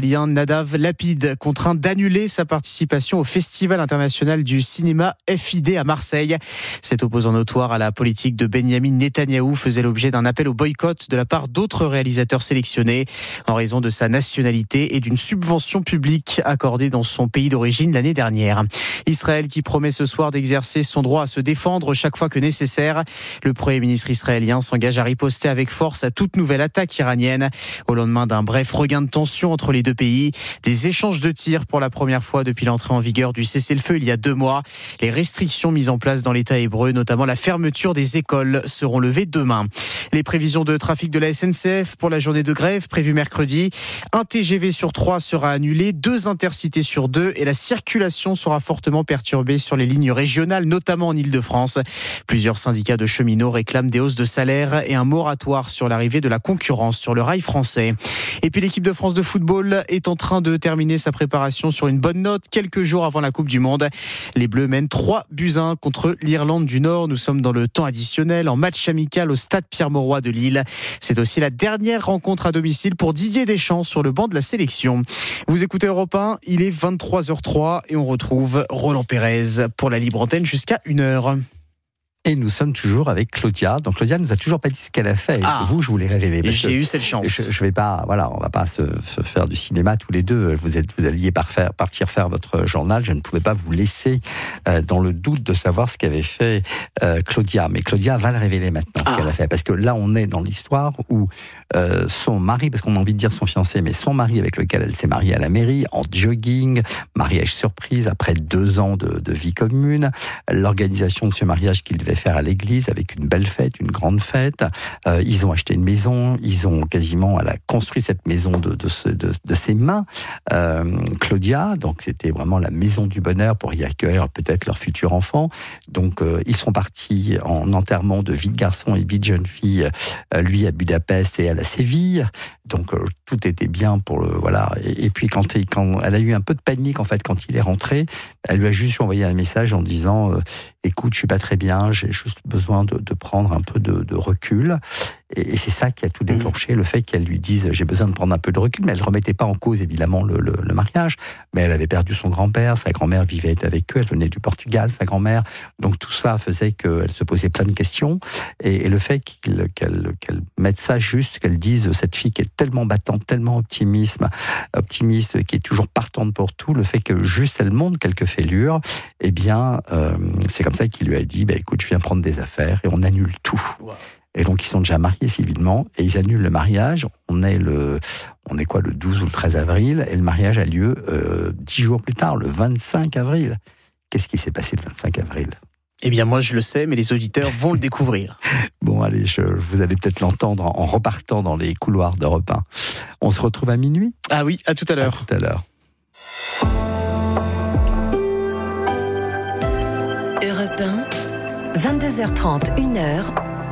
israélien Nadav Lapid contraint d'annuler sa participation au Festival international du cinéma F I D à Marseille. Cet opposant notoire à la politique de Benyamin Netanyahou faisait l'objet d'un appel au boycott de la part d'autres réalisateurs sélectionnés en raison de sa nationalité et d'une subvention publique accordée dans son pays d'origine l'année dernière. Israël qui promet ce soir d'exercer son droit à se défendre chaque fois que nécessaire. Le Premier ministre israélien s'engage à riposter avec force à toute nouvelle attaque iranienne. Au lendemain d'un bref regain de tension entre les deux pays, des échanges de tirs pour la première fois depuis l'entrée en vigueur du cessez-le-feu il y a deux mois. Les restrictions mises en place dans l'État hébreu, notamment la fermeture des écoles, seront levées demain. Les prévisions de trafic de la S N C F pour la journée de grève prévue mercredi. Un T G V sur trois sera annulé, deux intercités sur deux et la circulation sera fortement perturbée sur les lignes régionales, notamment en Île-de-France. Plusieurs syndicats de cheminots réclament des hausses de salaire et un moratoire sur l'arrivée de la concurrence sur le rail français. Et puis l'équipe de France de football est en train de terminer sa préparation sur une bonne note quelques jours avant la Coupe du Monde. Les Bleus mènent trois buts à un contre l'Irlande du Nord. Nous sommes dans le temps additionnel en match amical au stade Pierre-Mauroy de Lille. C'est aussi la dernière rencontre à domicile pour Didier Deschamps sur le banc de la sélection. Vous écoutez Europe un, il est vingt-trois heures trois et on retrouve Roland Pérez pour la libre antenne jusqu'à une heure. Et nous sommes toujours avec Claudia. Donc Claudia nous a toujours pas dit ce qu'elle a fait. Ah, vous, je vous l'ai révélé. Et j'ai eu cette chance. Je, je vais pas, voilà, on va pas se, se faire du cinéma tous les deux. Vous êtes, vous alliez par faire, partir faire votre journal. Je ne pouvais pas vous laisser euh, dans le doute de savoir ce qu'avait fait euh, Claudia. Mais Claudia va le révéler maintenant ce ah. qu'elle a fait, parce que là, on est dans l'histoire où euh, son mari, parce qu'on a envie de dire son fiancé, mais son mari avec lequel elle s'est mariée à la mairie en jogging, mariage surprise après deux ans de, de vie commune, l'organisation de ce mariage qu'il devait faire à l'église avec une belle fête, une grande fête. Euh, ils ont acheté une maison, ils ont quasiment, elle a construit cette maison de, de, de, de ses mains, euh, Claudia, donc c'était vraiment la maison du bonheur pour y accueillir peut-être leur futur enfant. Donc euh, ils sont partis en enterrement de vie de garçon et vie de jeune fille, euh, lui à Budapest et elle à Séville. Donc euh, tout était bien pour le voilà. Et, et puis quand, quand elle a eu un peu de panique en fait quand il est rentré, elle lui a juste envoyé un message en disant euh, écoute, je suis pas très bien, j'ai juste besoin de, de prendre un peu de, de recul. Et, et c'est ça qui a tout déclenché, le fait qu'elle lui dise j'ai besoin de prendre un peu de recul. Mais elle ne remettait pas en cause évidemment le, le, le mariage. Mais elle avait perdu son grand-père, sa grand-mère vivait avec eux, elle venait du Portugal, sa grand-mère. Donc tout ça faisait qu'elle se posait plein de questions. Et, et le fait qu'il, qu'elle, qu'elle mette ça juste, qu'elle dise cette fille qui est tellement battante, tellement optimiste, optimiste, qui est toujours partante pour tout, le fait que juste elle montre quelques fêlures, eh bien euh, c'est comme ça qu'il lui a dit bah, écoute, je viens prendre des affaires et on annule tout. Wow. Et donc, ils sont déjà mariés civilement et ils annulent le mariage. On est, le, on est quoi, le douze ou le treize avril et le mariage a lieu euh, dix jours plus tard, le vingt-cinq avril. Qu'est-ce qui s'est passé le vingt-cinq avril ? Eh bien, moi, je le sais, mais les auditeurs vont le découvrir. Bon, allez, je, vous allez peut-être l'entendre en, en repartant dans les couloirs d'Europe un. On se retrouve à minuit ? Ah oui, à tout à l'heure. À tout à l'heure. Europe un, vingt-deux heures trente, une heure.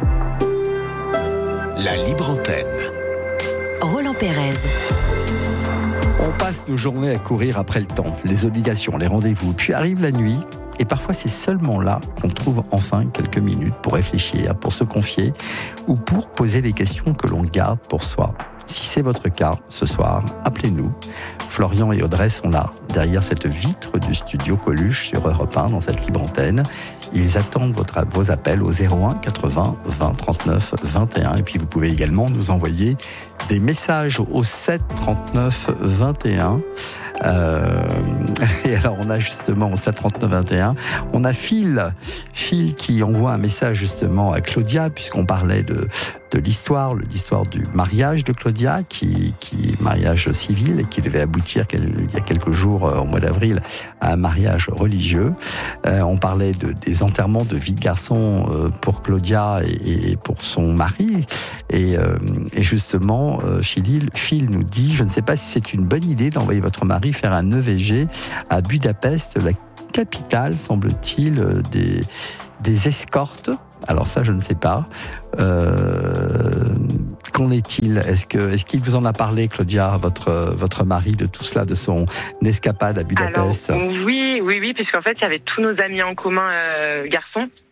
La libre antenne. Roland Pérez. On passe nos journées à courir après le temps, les obligations, les rendez-vous. Puis arrive la nuit, et parfois c'est seulement là qu'on trouve enfin quelques minutes pour réfléchir, pour se confier, ou pour poser des questions que l'on garde pour soi. Si c'est votre cas ce soir, appelez-nous. Florian et Audrey sont là, derrière cette vitre du studio Coluche sur Europe un, dans cette libre antenne. Ils attendent votre, vos appels au zéro un quatre-vingts vingt trente-neuf vingt et un. Et puis vous pouvez également nous envoyer des messages au sept trente-neuf vingt et un. Euh, et alors on a justement au sept trente-neuf vingt et un, on a Phil, Phil qui envoie un message justement à Claudia, puisqu'on parlait de, de l'histoire, l'histoire du mariage de Claudia, qui, qui est mariage civil et qui devait aboutir il y a quelques jours, au mois d'avril, à un mariage religieux. Euh, on parlait de, des enterrements de vie de garçon euh, pour Claudia et, et pour son mari. Et, euh, et justement, euh, Phil, Phil nous dit, je ne sais pas si c'est une bonne idée d'envoyer votre mari faire un E V G à Budapest, la capitale, semble-t-il, des, des escortes. Alors ça, je ne sais pas. Euh, qu'en est-il ? Est-ce que, est-ce qu'il vous en a parlé, Claudia, votre, votre mari, de tout cela, de son escapade à Budapest ? Alors, oui, oui, oui, puisqu'en fait, il y avait tous nos amis en commun euh, garçons.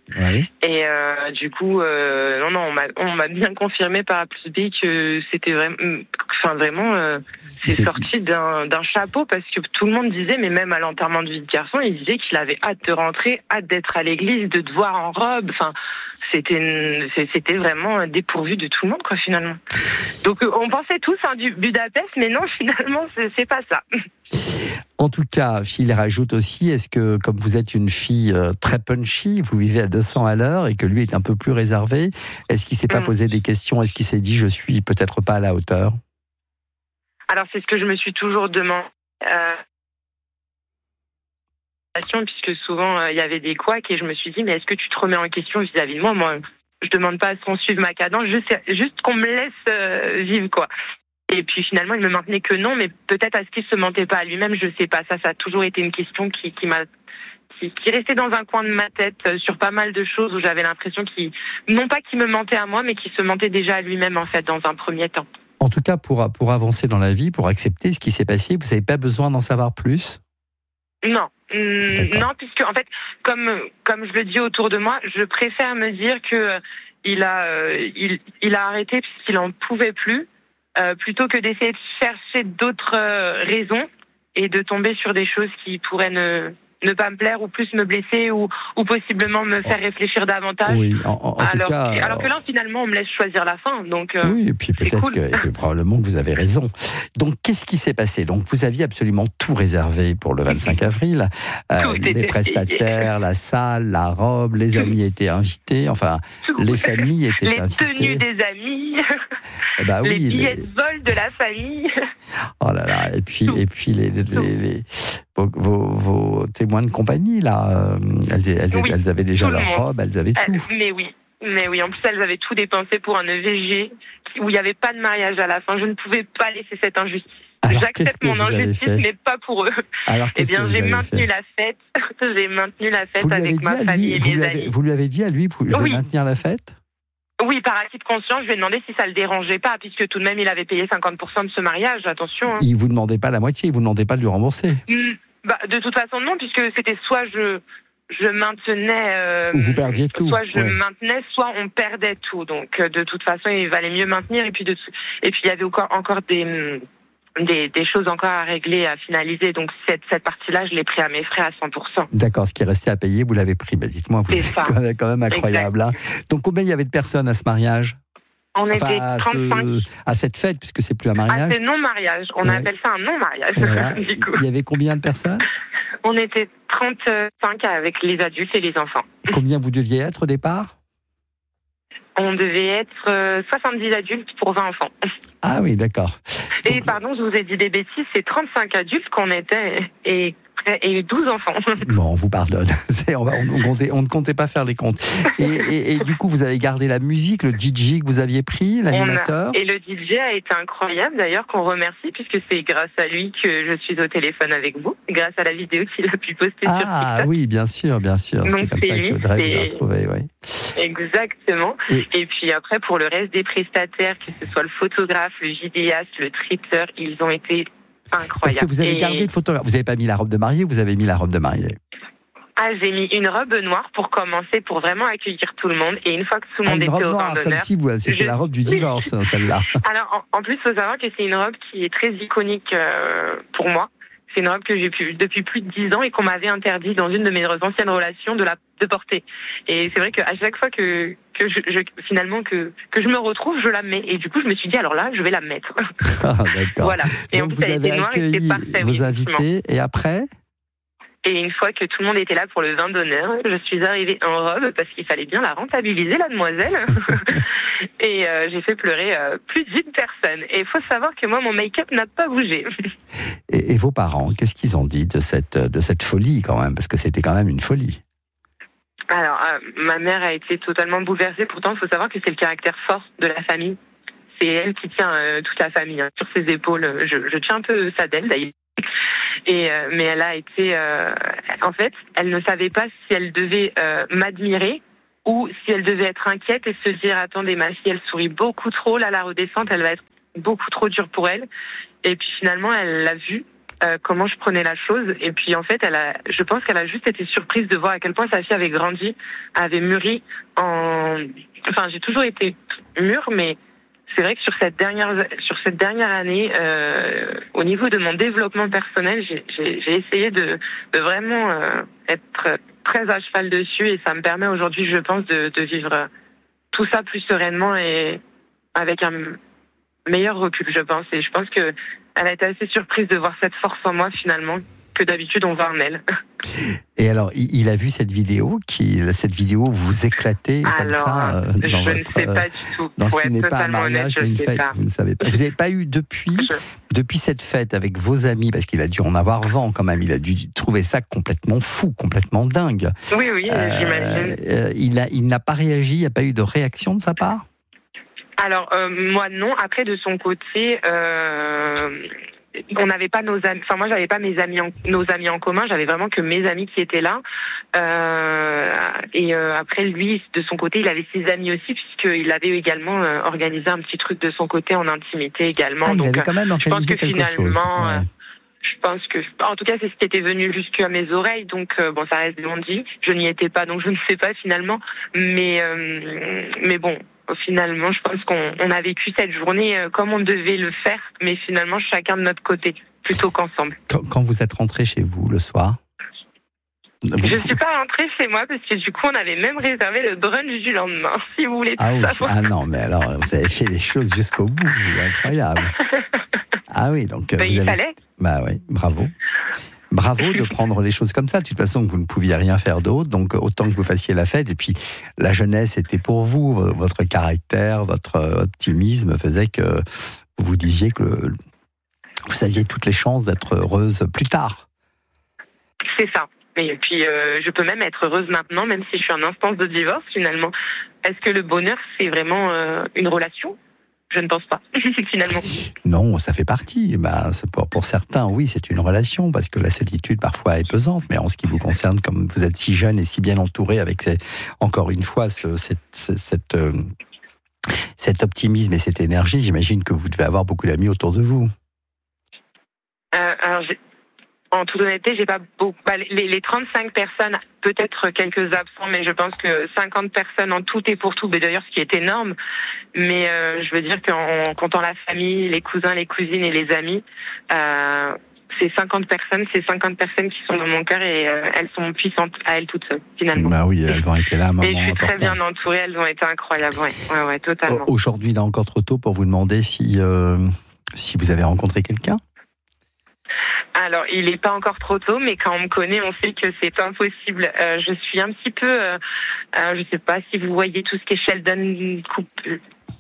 Oui. Et euh, du coup, euh, non, non, on m'a, on m'a bien confirmé par A plus B que c'était vraiment, enfin vraiment, euh, c'est, c'est sorti d'un, d'un chapeau parce que tout le monde disait, mais même à l'enterrement de vie de garçon, il disait qu'il avait hâte de rentrer, hâte d'être à l'église, de te voir en robe. Enfin, c'était, une, c'était vraiment dépourvu de tout le monde, quoi, finalement. Donc, on pensait tous hein, du Budapest, mais non, finalement, c'est, c'est pas ça. En tout cas, Phil rajoute aussi, est-ce que comme vous êtes une fille euh, très punchy, vous vivez à deux cents à l'heure et que lui est un peu plus réservé, est-ce qu'il s'est pas mmh. posé des questions? Est-ce qu'il s'est dit, je suis peut-être pas à la hauteur? Alors, c'est ce que je me suis toujours demandé. Euh... Puisque souvent, il euh, y avait des couacs et je me suis dit, mais est-ce que tu te remets en question vis-à-vis de moi? Moi, je demande pas à ce qu'on suive ma cadence, juste, juste qu'on me laisse euh, vivre, quoi. Et puis finalement, il me maintenait que non, mais peut-être est-ce qu'il se mentait pas à lui-même, je sais pas. Ça, ça a toujours été une question qui, qui m'a, qui, qui restait dans un coin de ma tête euh, sur pas mal de choses où j'avais l'impression qu'il, non pas qu'il me mentait à moi, mais qu'il se mentait déjà à lui-même en fait dans un premier temps. En tout cas, pour pour avancer dans la vie, pour accepter ce qui s'est passé, vous n'avez pas besoin d'en savoir plus? Non, mmh, non, puisque en fait, comme comme je le dis autour de moi, je préfère me dire que euh, il a euh, il il a arrêté puisqu'il en pouvait plus. Euh, plutôt que d'essayer de chercher d'autres euh, raisons et de tomber sur des choses qui pourraient ne, ne pas me plaire ou plus me blesser ou, ou possiblement me faire réfléchir davantage. Oui, en, en, en alors, tout cas, alors que là, finalement, on me laisse choisir la fin. Donc, euh, oui, et puis peut-être cool. que, et que probablement que vous avez raison. Donc, qu'est-ce qui s'est passé? Donc, vous aviez absolument tout réservé pour le vingt-cinq avril. Euh, les prestataires, la salle, la robe, les amis étaient invités. Enfin, tout. Les familles étaient les invitées. Les tenues des amis. Eh ben, oui, les billets les... de vol de la famille. Oh là là, et puis, et puis les, les, les, les vos, vos, vos témoins de compagnie, là, elles, elles, oui, elles avaient déjà leur robe, elles avaient tout. Euh, mais oui, mais oui, en plus elles avaient tout dépensé pour un E V G où il n'y avait pas de mariage à la fin. Je ne pouvais pas laisser cette injustice. Alors, j'accepte mon injustice, mais pas pour eux. Alors, eh bien, j'ai maintenu fait la fête. j'ai maintenu la fête vous avec ma famille lui, et vous mes lui amis. Avez, vous lui avez dit à lui, vous, je vais oui. maintenir la fête? Oui, par acquis de conscience, je lui ai demandé si ça le dérangeait pas, puisque tout de même, il avait payé cinquante pour cent de ce mariage, attention. Hein. Il vous demandait pas la moitié, il vous demandait pas de lui rembourser? mmh, bah, De toute façon, non, puisque c'était soit je, je maintenais... Euh, Ou vous perdiez tout. Soit je ouais. maintenais, soit on perdait tout. Donc, de toute façon, il valait mieux maintenir. Et puis, de, et puis il y avait encore, encore des... Des, des choses encore à régler, à finaliser. Donc, cette, cette partie-là, je l'ai pris à mes frais à cent pour cent. D'accord, ce qui restait à payer, vous l'avez pris. Bah, dites-moi, vous c'est quand même, quand même incroyable. Hein. Donc, combien il y avait de personnes à ce mariage? On enfin, était trente-cinq. À, ce, à cette fête, puisque c'est plus un mariage. Ah, c'est non-mariage. On ouais. appelle ça un non-mariage. Voilà. du coup. Il y avait combien de personnes? On était trente-cinq avec les adultes et les enfants. Combien vous deviez être au départ? On devait être soixante-dix adultes pour vingt enfants. Ah oui, d'accord. Et Donc, pardon, je vous ai dit des bêtises, c'est trente-cinq adultes qu'on était et, et douze enfants. Bon, on vous pardonne. C'est, on, va, on, on, comptait, on ne comptait pas faire les comptes. Et, et, et du coup, vous avez gardé la musique, le D J que vous aviez pris, l'animateur. A, et le D J a été incroyable d'ailleurs, qu'on remercie, puisque c'est grâce à lui que je suis au téléphone avec vous, grâce à la vidéo qu'il a pu poster ah, sur TikTok. Ah oui, bien sûr, bien sûr. Donc c'est comme c'est ça lui, qu'Audrey vous a c'est... retrouvé, oui. Exactement. Et... et puis après, pour le reste des prestataires, que ce soit le photographe, le vidéaste, le traiteur, ils ont été incroyables. Parce que vous avez et... gardé le photographe. Vous n'avez pas mis la robe de mariée, vous avez mis la robe de mariée. Ah, j'ai mis une robe noire pour commencer, pour vraiment accueillir tout le monde. Et une fois que tout le monde ah, était au noire, vin d'honneur... comme si vous, c'était je... la robe du divorce, oui. Celle-là. Alors, en, en plus, il faut savoir que c'est une robe qui est très iconique euh, pour moi. C'est une robe que j'ai pu depuis plus de dix ans et qu'on m'avait interdit dans une de mes anciennes relations de la de porter. Et c'est vrai qu'à chaque fois que que je, je finalement que que je me retrouve, je la mets. Et du coup, je me suis dit alors là, je vais la mettre. Ah, d'accord. Voilà. Et donc en plus, elle était noire et c'était parfait. Vos invités et après. Et une fois que tout le monde était là pour le vin d'honneur, je suis arrivée en robe parce qu'il fallait bien la rentabiliser, la demoiselle. Et euh, j'ai fait pleurer euh, plus d'une personne. Et il faut savoir que moi, mon make-up n'a pas bougé. Et, et vos parents, qu'est-ce qu'ils ont dit de cette, de cette folie quand même? Parce que c'était quand même une folie. Alors, euh, ma mère a été totalement bouleversée. Pourtant, il faut savoir que c'est le caractère fort de la famille. C'est elle qui tient euh, toute la famille hein, sur ses épaules. Je, je tiens un peu ça d'elle, d'ailleurs. Et euh, mais elle a été, euh, en fait, elle ne savait pas si elle devait euh, m'admirer ou si elle devait être inquiète et se dire attendez, ma fille, elle sourit beaucoup trop, là la redescente, elle va être beaucoup trop dure pour elle. Et puis finalement, elle l'a vu euh, comment je prenais la chose. Et puis en fait, elle a, je pense qu'elle a juste été surprise de voir à quel point sa fille avait grandi, avait mûri. En, enfin, j'ai toujours été mûre, mais c'est vrai que sur cette dernière sur cette dernière année, euh, au niveau de mon développement personnel, j'ai, j'ai, j'ai essayé de, de vraiment euh, être très à cheval dessus, et ça me permet aujourd'hui, je pense, de, de vivre tout ça plus sereinement et avec un meilleur recul, je pense. Et je pense que elle a été assez surprise de voir cette force en moi finalement que d'habitude on voit en elle. Et alors, il a vu cette vidéo, qui, cette vidéo où vous éclatez comme alors, ça euh, dans je votre, ne sais pas du tout. dans ce Pour qui être n'est pas un totalement mariage, honnête, mais une je sais fête. pas. Vous ne savez pas. Vous n'avez pas eu depuis, Je... depuis cette fête avec vos amis, parce qu'il a dû en avoir vent quand même. Il a dû trouver ça complètement fou, complètement dingue. Oui, oui, euh, j'imagine. Euh, il a, il n'a pas réagi. Il n'y a pas eu de réaction de sa part. Alors euh, moi non. Après de son côté, euh, on n'avait pas nos amis. Enfin moi j'avais pas mes amis, en, nos amis en commun. J'avais vraiment que mes amis qui étaient là. Euh, et euh, après lui de son côté, il avait ses amis aussi puisqu'il avait également euh, organisé un petit truc de son côté en intimité également. Ah, il Donc avait quand même je pense organisé que quelque finalement. chose. Ouais. Euh, Je pense que, en tout cas, c'est ce qui était venu jusqu'à mes oreilles. Donc, euh, bon, ça reste non dit. Je n'y étais pas, donc je ne sais pas finalement. Mais, euh, mais bon, finalement, je pense qu'on on a vécu cette journée euh, comme on devait le faire, mais finalement, chacun de notre côté, plutôt qu'ensemble. Quand, quand vous êtes rentré chez vous le soir, vous... Je ne suis pas rentrée chez moi parce que du coup, on avait même réservé le brunch du lendemain, si vous voulez tout ah, oui. savoir. Ah non, mais alors, vous avez fait les choses jusqu'au bout, incroyable. Ah oui, donc Ben, vous il avez... fallait. Bah oui, bravo. Bravo de prendre les choses comme ça. De toute façon, vous ne pouviez rien faire d'autre, donc autant que vous fassiez la fête. Et puis, la jeunesse était pour vous. Votre caractère, votre optimisme faisait que vous vous disiez que vous aviez toutes les chances d'être heureuse plus tard. C'est ça. Et puis, euh, je peux même être heureuse maintenant, même si je suis en instance de divorce, finalement. Est-ce que le bonheur, c'est vraiment euh, une relation ? Je ne pense pas, finalement. Non, ça fait partie. Ben, c'est pour, pour certains, oui, c'est une relation, parce que la solitude, parfois, est pesante. Mais en ce qui vous concerne, comme vous êtes si jeune et si bien entouré, avec, ces, encore une fois, ce, cette, cette, euh, cet optimisme et cette énergie, j'imagine que vous devez avoir beaucoup d'amis autour de vous. Euh, alors, j'ai... En toute honnêteté, j'ai pas beaucoup. Bah, les, les trente-cinq personnes, peut-être quelques absents, mais je pense que cinquante personnes en tout et pour tout. Mais d'ailleurs, ce qui est énorme. Mais euh, je veux dire qu'en comptant la famille, les cousins, les cousines et les amis, euh, c'est cinquante personnes, c'est cinquante personnes qui sont dans mon cœur et euh, elles sont puissantes à elles toutes seules, finalement. Bah oui, elles ont été là à un moment et je suis important. très bien entourée, elles ont été incroyables, ouais, ouais, ouais, totalement. Aujourd'hui, il est encore trop tôt pour vous demander si euh, si vous avez rencontré quelqu'un. Alors, il n'est pas encore trop tôt, mais quand on me connaît, on sait que c'est impossible. Euh, je suis un petit peu, euh, euh, je ne sais pas si vous voyez tout ce qui est Sheldon Cooper,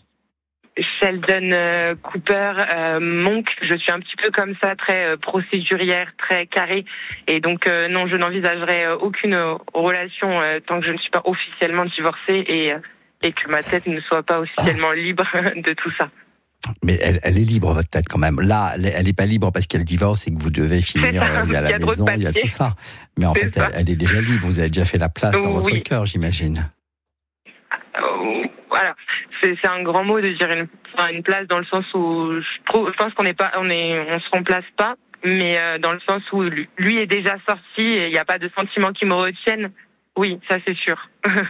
Sheldon euh, Cooper euh, Monk. Je suis un petit peu comme ça, très euh, procédurière, très carrée. Et donc, euh, non, je n'envisagerai euh, aucune euh, relation euh, tant que je ne suis pas officiellement divorcée et, euh, et que ma tête ne soit pas officiellement libre de tout ça. Mais elle, elle est libre, votre tête, quand même. Là, elle n'est pas libre parce qu'elle divorce et que vous devez finir. Il y a la il y a maison, il y a tout ça. Mais en c'est fait, elle, elle est déjà libre. Vous avez déjà fait la place dans oui. votre cœur, j'imagine. Euh, voilà. C'est, c'est un grand mot de dire une, enfin, une place dans le sens où je, trouve, je pense qu'on n'est pas, on est, on se remplace pas, mais euh, dans le sens où lui, lui est déjà sorti et il n'y a pas de sentiments qui me retiennent. Oui, ça c'est sûr.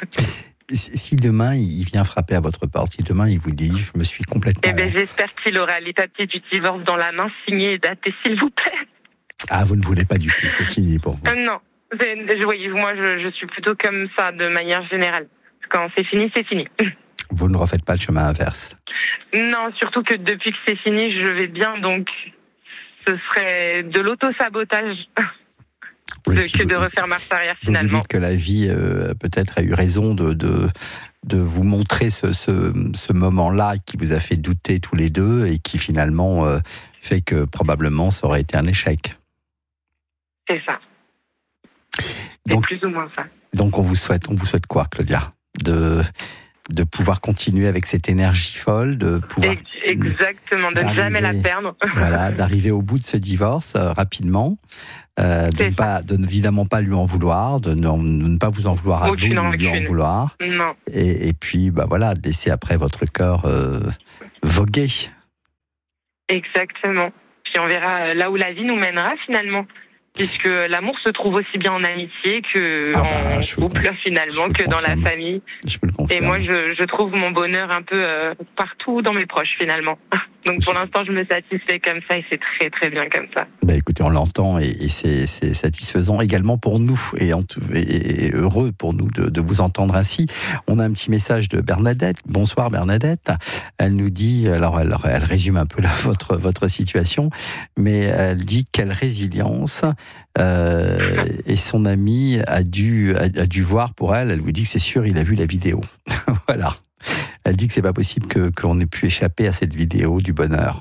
Si demain il vient frapper à votre porte, si demain il vous dit je me suis complètement... Eh ben, j'espère qu'il aura les papiers du divorce dans la main, signés et datés, s'il vous plaît. Ah, vous ne voulez pas du tout, c'est fini pour vous. Euh, non, c'est, je, voyez, moi je, je suis plutôt comme ça de manière générale. Quand c'est fini, c'est fini. Vous ne refaites pas le chemin inverse. Non, surtout que depuis que c'est fini, je vais bien, donc ce serait de l'auto-sabotage. Oui, de, que vous, de refaire marche arrière finalement. Vous dites que la vie euh, peut-être a eu raison de, de, de vous montrer ce, ce, ce moment-là qui vous a fait douter tous les deux et qui finalement euh, fait que probablement ça aurait été un échec. C'est ça. C'est donc, plus ou moins ça. Donc on vous souhaite, on vous souhaite quoi, Claudia ? De, de pouvoir continuer avec cette énergie folle, de pouvoir... Exactement, de ne jamais la perdre. Voilà, d'arriver au bout de ce divorce euh, rapidement. Euh, de, ne pas, de évidemment pas lui en vouloir, de ne, de ne pas vous en vouloir à aucune vous, de lui en vouloir. Non. Et, et puis, bah voilà, de laisser après votre cœur euh, voguer. Exactement. puis on verra là où la vie nous mènera finalement. Puisque l'amour se trouve aussi bien en amitié que ah bah, en couple vous, finalement, que dans la famille. Je peux le confirmer. Et moi, je, je trouve mon bonheur un peu euh, partout dans mes proches finalement. Donc pour l'instant, je me satisfais comme ça et c'est très très bien comme ça. Bah écoutez, on l'entend et, et c'est, c'est satisfaisant également pour nous et, en tout, et, et heureux pour nous de, de vous entendre ainsi. On a un petit message de Bernadette. Bonsoir Bernadette. Elle nous dit, alors elle, elle résume un peu la, votre, votre situation, mais elle dit quelle résilience. Euh, et son ami a dû, a, a dû voir pour elle, elle vous dit que c'est sûr, il a vu la vidéo. Voilà. Elle dit que c'est pas possible que, qu'on ait pu échapper à cette vidéo du bonheur.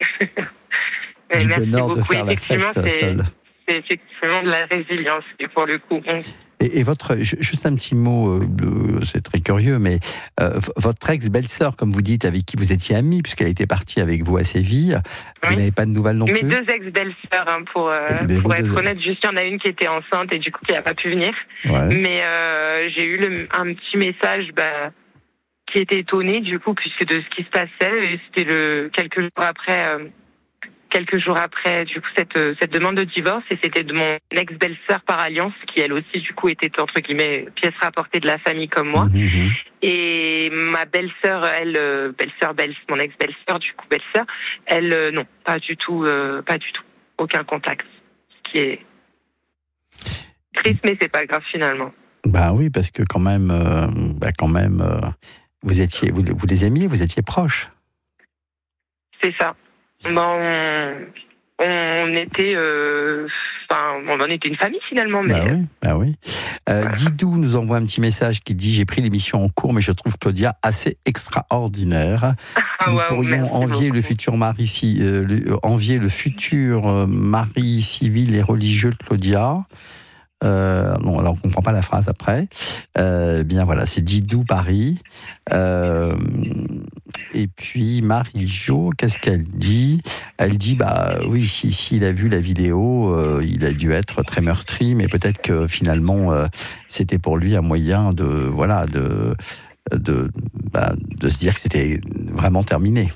Du Merci bonheur beaucoup. de faire la fête c'est, seule. C'est effectivement de la résilience, et pour le coup. On... Et, et votre, juste un petit mot, euh, c'est très curieux, mais euh, votre ex-belle-sœur, comme vous dites, avec qui vous étiez amie, puisqu'elle était partie avec vous à Séville, vous oui. n'avez pas de nouvelles non Mes plus? Mes deux ex-belles-sœurs, hein, pour, euh, pour être deux... honnête, juste il y en a une qui était enceinte et du coup qui n'a pas pu venir. Ouais. Mais euh, j'ai eu le, un petit message bah, qui était étonné du coup, puisque de ce qui se passait, et c'était le quelques jours après. Euh, Quelques jours après, du coup, cette, cette demande de divorce, et c'était de mon ex-belle-sœur par alliance, qui elle aussi, du coup, était entre guillemets pièce rapportée de la famille comme moi. Mmh. Et ma belle-sœur, elle, euh, belle-sœur, belle, mon ex-belle-sœur, du coup, belle-sœur, elle, euh, non, pas du tout, euh, pas du tout, aucun contact. Ce qui est triste, mais c'est pas grave finalement. Bah oui, parce que quand même, euh, bah quand même, euh, vous étiez, vous, vous les aimiez, vous étiez proches. C'est ça. Ben, on, on était, euh, enfin, on en était une famille finalement. Mais... Bah oui, bah oui. Euh, voilà. Didou nous envoie un petit message qui dit: j'ai pris l'émission en cours, mais je trouve Claudia assez extraordinaire. Ah, Nous wow, pourrions envier le futur mari, euh, le, envier le futur euh, mari civil et religieux de Claudia. Euh, non, alors on comprend pas la phrase après. Euh, bien voilà, c'est Didou Paris. Euh, et puis Marie-Jo, qu'est-ce qu'elle dit? Elle dit bah oui, si s'il a vu la vidéo, euh, il a dû être très meurtri, mais peut-être que finalement euh, c'était pour lui un moyen de voilà de de bah, de se dire que c'était vraiment terminé.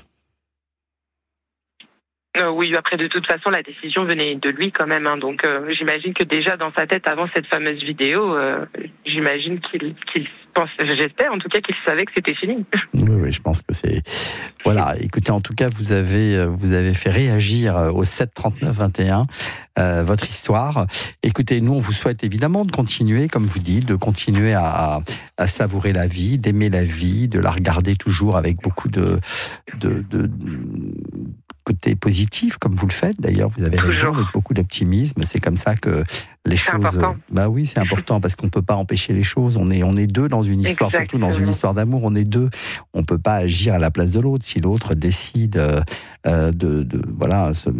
Euh, oui, après de toute façon la décision venait de lui quand même, hein, donc euh, j'imagine que déjà dans sa tête avant cette fameuse vidéo, euh, j'imagine qu'il, qu'il pense, j'espère en tout cas qu'il savait que c'était fini. Oui, oui, je pense que c'est voilà. Écoutez, en tout cas vous avez vous avez fait réagir au sept trente-neuf vingt et un euh, votre histoire. Écoutez, nous on vous souhaite évidemment de continuer, comme vous dites, de continuer à, à savourer la vie, d'aimer la vie, de la regarder toujours avec beaucoup de de, de, de côté positif, comme vous le faites. D'ailleurs, vous avez raison, avec beaucoup d'optimisme. C'est comme ça que les c'est choses. Important. Bah oui, c'est important parce qu'on peut pas empêcher les choses. On est, on est deux dans une histoire, Exactement. Surtout dans une histoire d'amour. On est deux. On peut pas agir à la place de l'autre. Si l'autre décide euh, de, de, voilà, ce,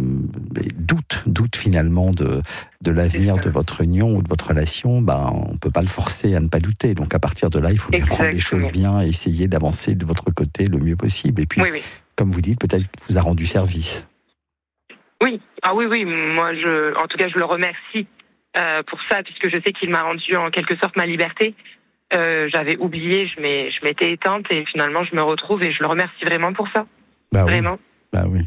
doute, doute finalement de de l'avenir de votre union ou de votre relation, ben on peut pas le forcer à ne pas douter. Donc à partir de là, il faut bien prendre les choses bien et essayer d'avancer de votre côté le mieux possible. Et puis. Oui, oui. Comme vous dites, peut-être qu'il vous a rendu service. Oui, ah oui, oui. Moi, je, en tout cas, je le remercie euh, pour ça, puisque je sais qu'il m'a rendu en quelque sorte ma liberté. Euh, j'avais oublié, je, m'ai, je m'étais éteinte et finalement, je me retrouve et je le remercie vraiment pour ça. Bah vraiment. Oui. Bah oui.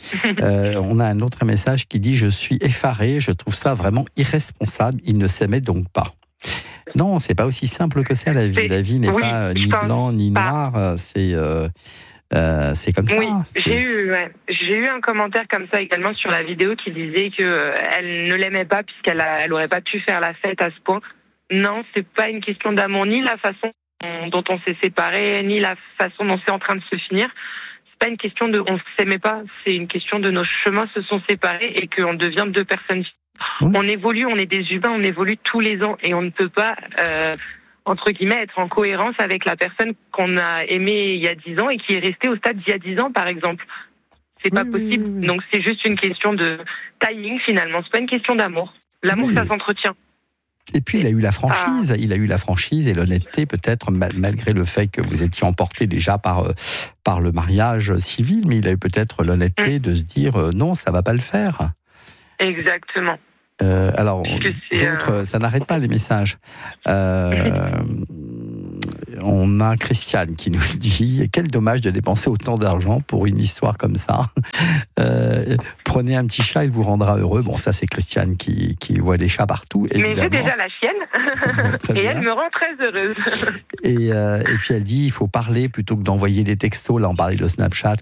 euh, on a un autre message qui dit: je suis effaré, je trouve ça vraiment irresponsable. Il ne s'aimait donc pas. Non, c'est pas aussi simple que ça la vie. C'est, la vie n'est oui, pas ni blanc ni pas. noir. C'est euh, Euh, c'est comme ça. Oui, c'est, j'ai eu, ouais. j'ai eu un commentaire comme ça également sur la vidéo qui disait que euh, elle ne l'aimait pas puisqu'elle a, elle aurait pas pu faire la fête à ce point. Non, c'est pas une question d'amour, ni la façon dont on s'est séparés, ni la façon dont c'est en train de se finir. C'est pas une question de on s'aimait pas, c'est une question de nos chemins se sont séparés et qu'on devient deux personnes. Oui. On évolue, on est des humains, on évolue tous les ans et on ne peut pas. Euh, entre guillemets, être en cohérence avec la personne qu'on a aimée il y a dix ans et qui est restée au stade d'il y a dix ans, par exemple. C'est pas oui, possible. Oui, oui. Donc, c'est juste une question de timing, finalement. C'est pas une question d'amour. L'amour, oui. ça s'entretient. Et puis, il a eu la franchise. Ah. Il a eu la franchise et l'honnêteté, peut-être, malgré le fait que vous étiez emporté déjà par, par le mariage civil, mais il a eu peut-être l'honnêteté mmh. de se dire euh, non, ça va pas le faire. Exactement. Euh, alors, d'autres, euh... ça n'arrête pas les messages. Euh, on a Christiane qui nous dit « Quel dommage de dépenser autant d'argent pour une histoire comme ça. Euh, prenez un petit chat, il vous rendra heureux. » Bon, ça c'est Christiane qui, qui voit des chats partout, évidemment. Mais j'ai déjà la chienne. Très et bien. elle me rend très heureuse. Et, euh, et puis elle dit il faut parler plutôt que d'envoyer des textos. Là, on parlait de Snapchat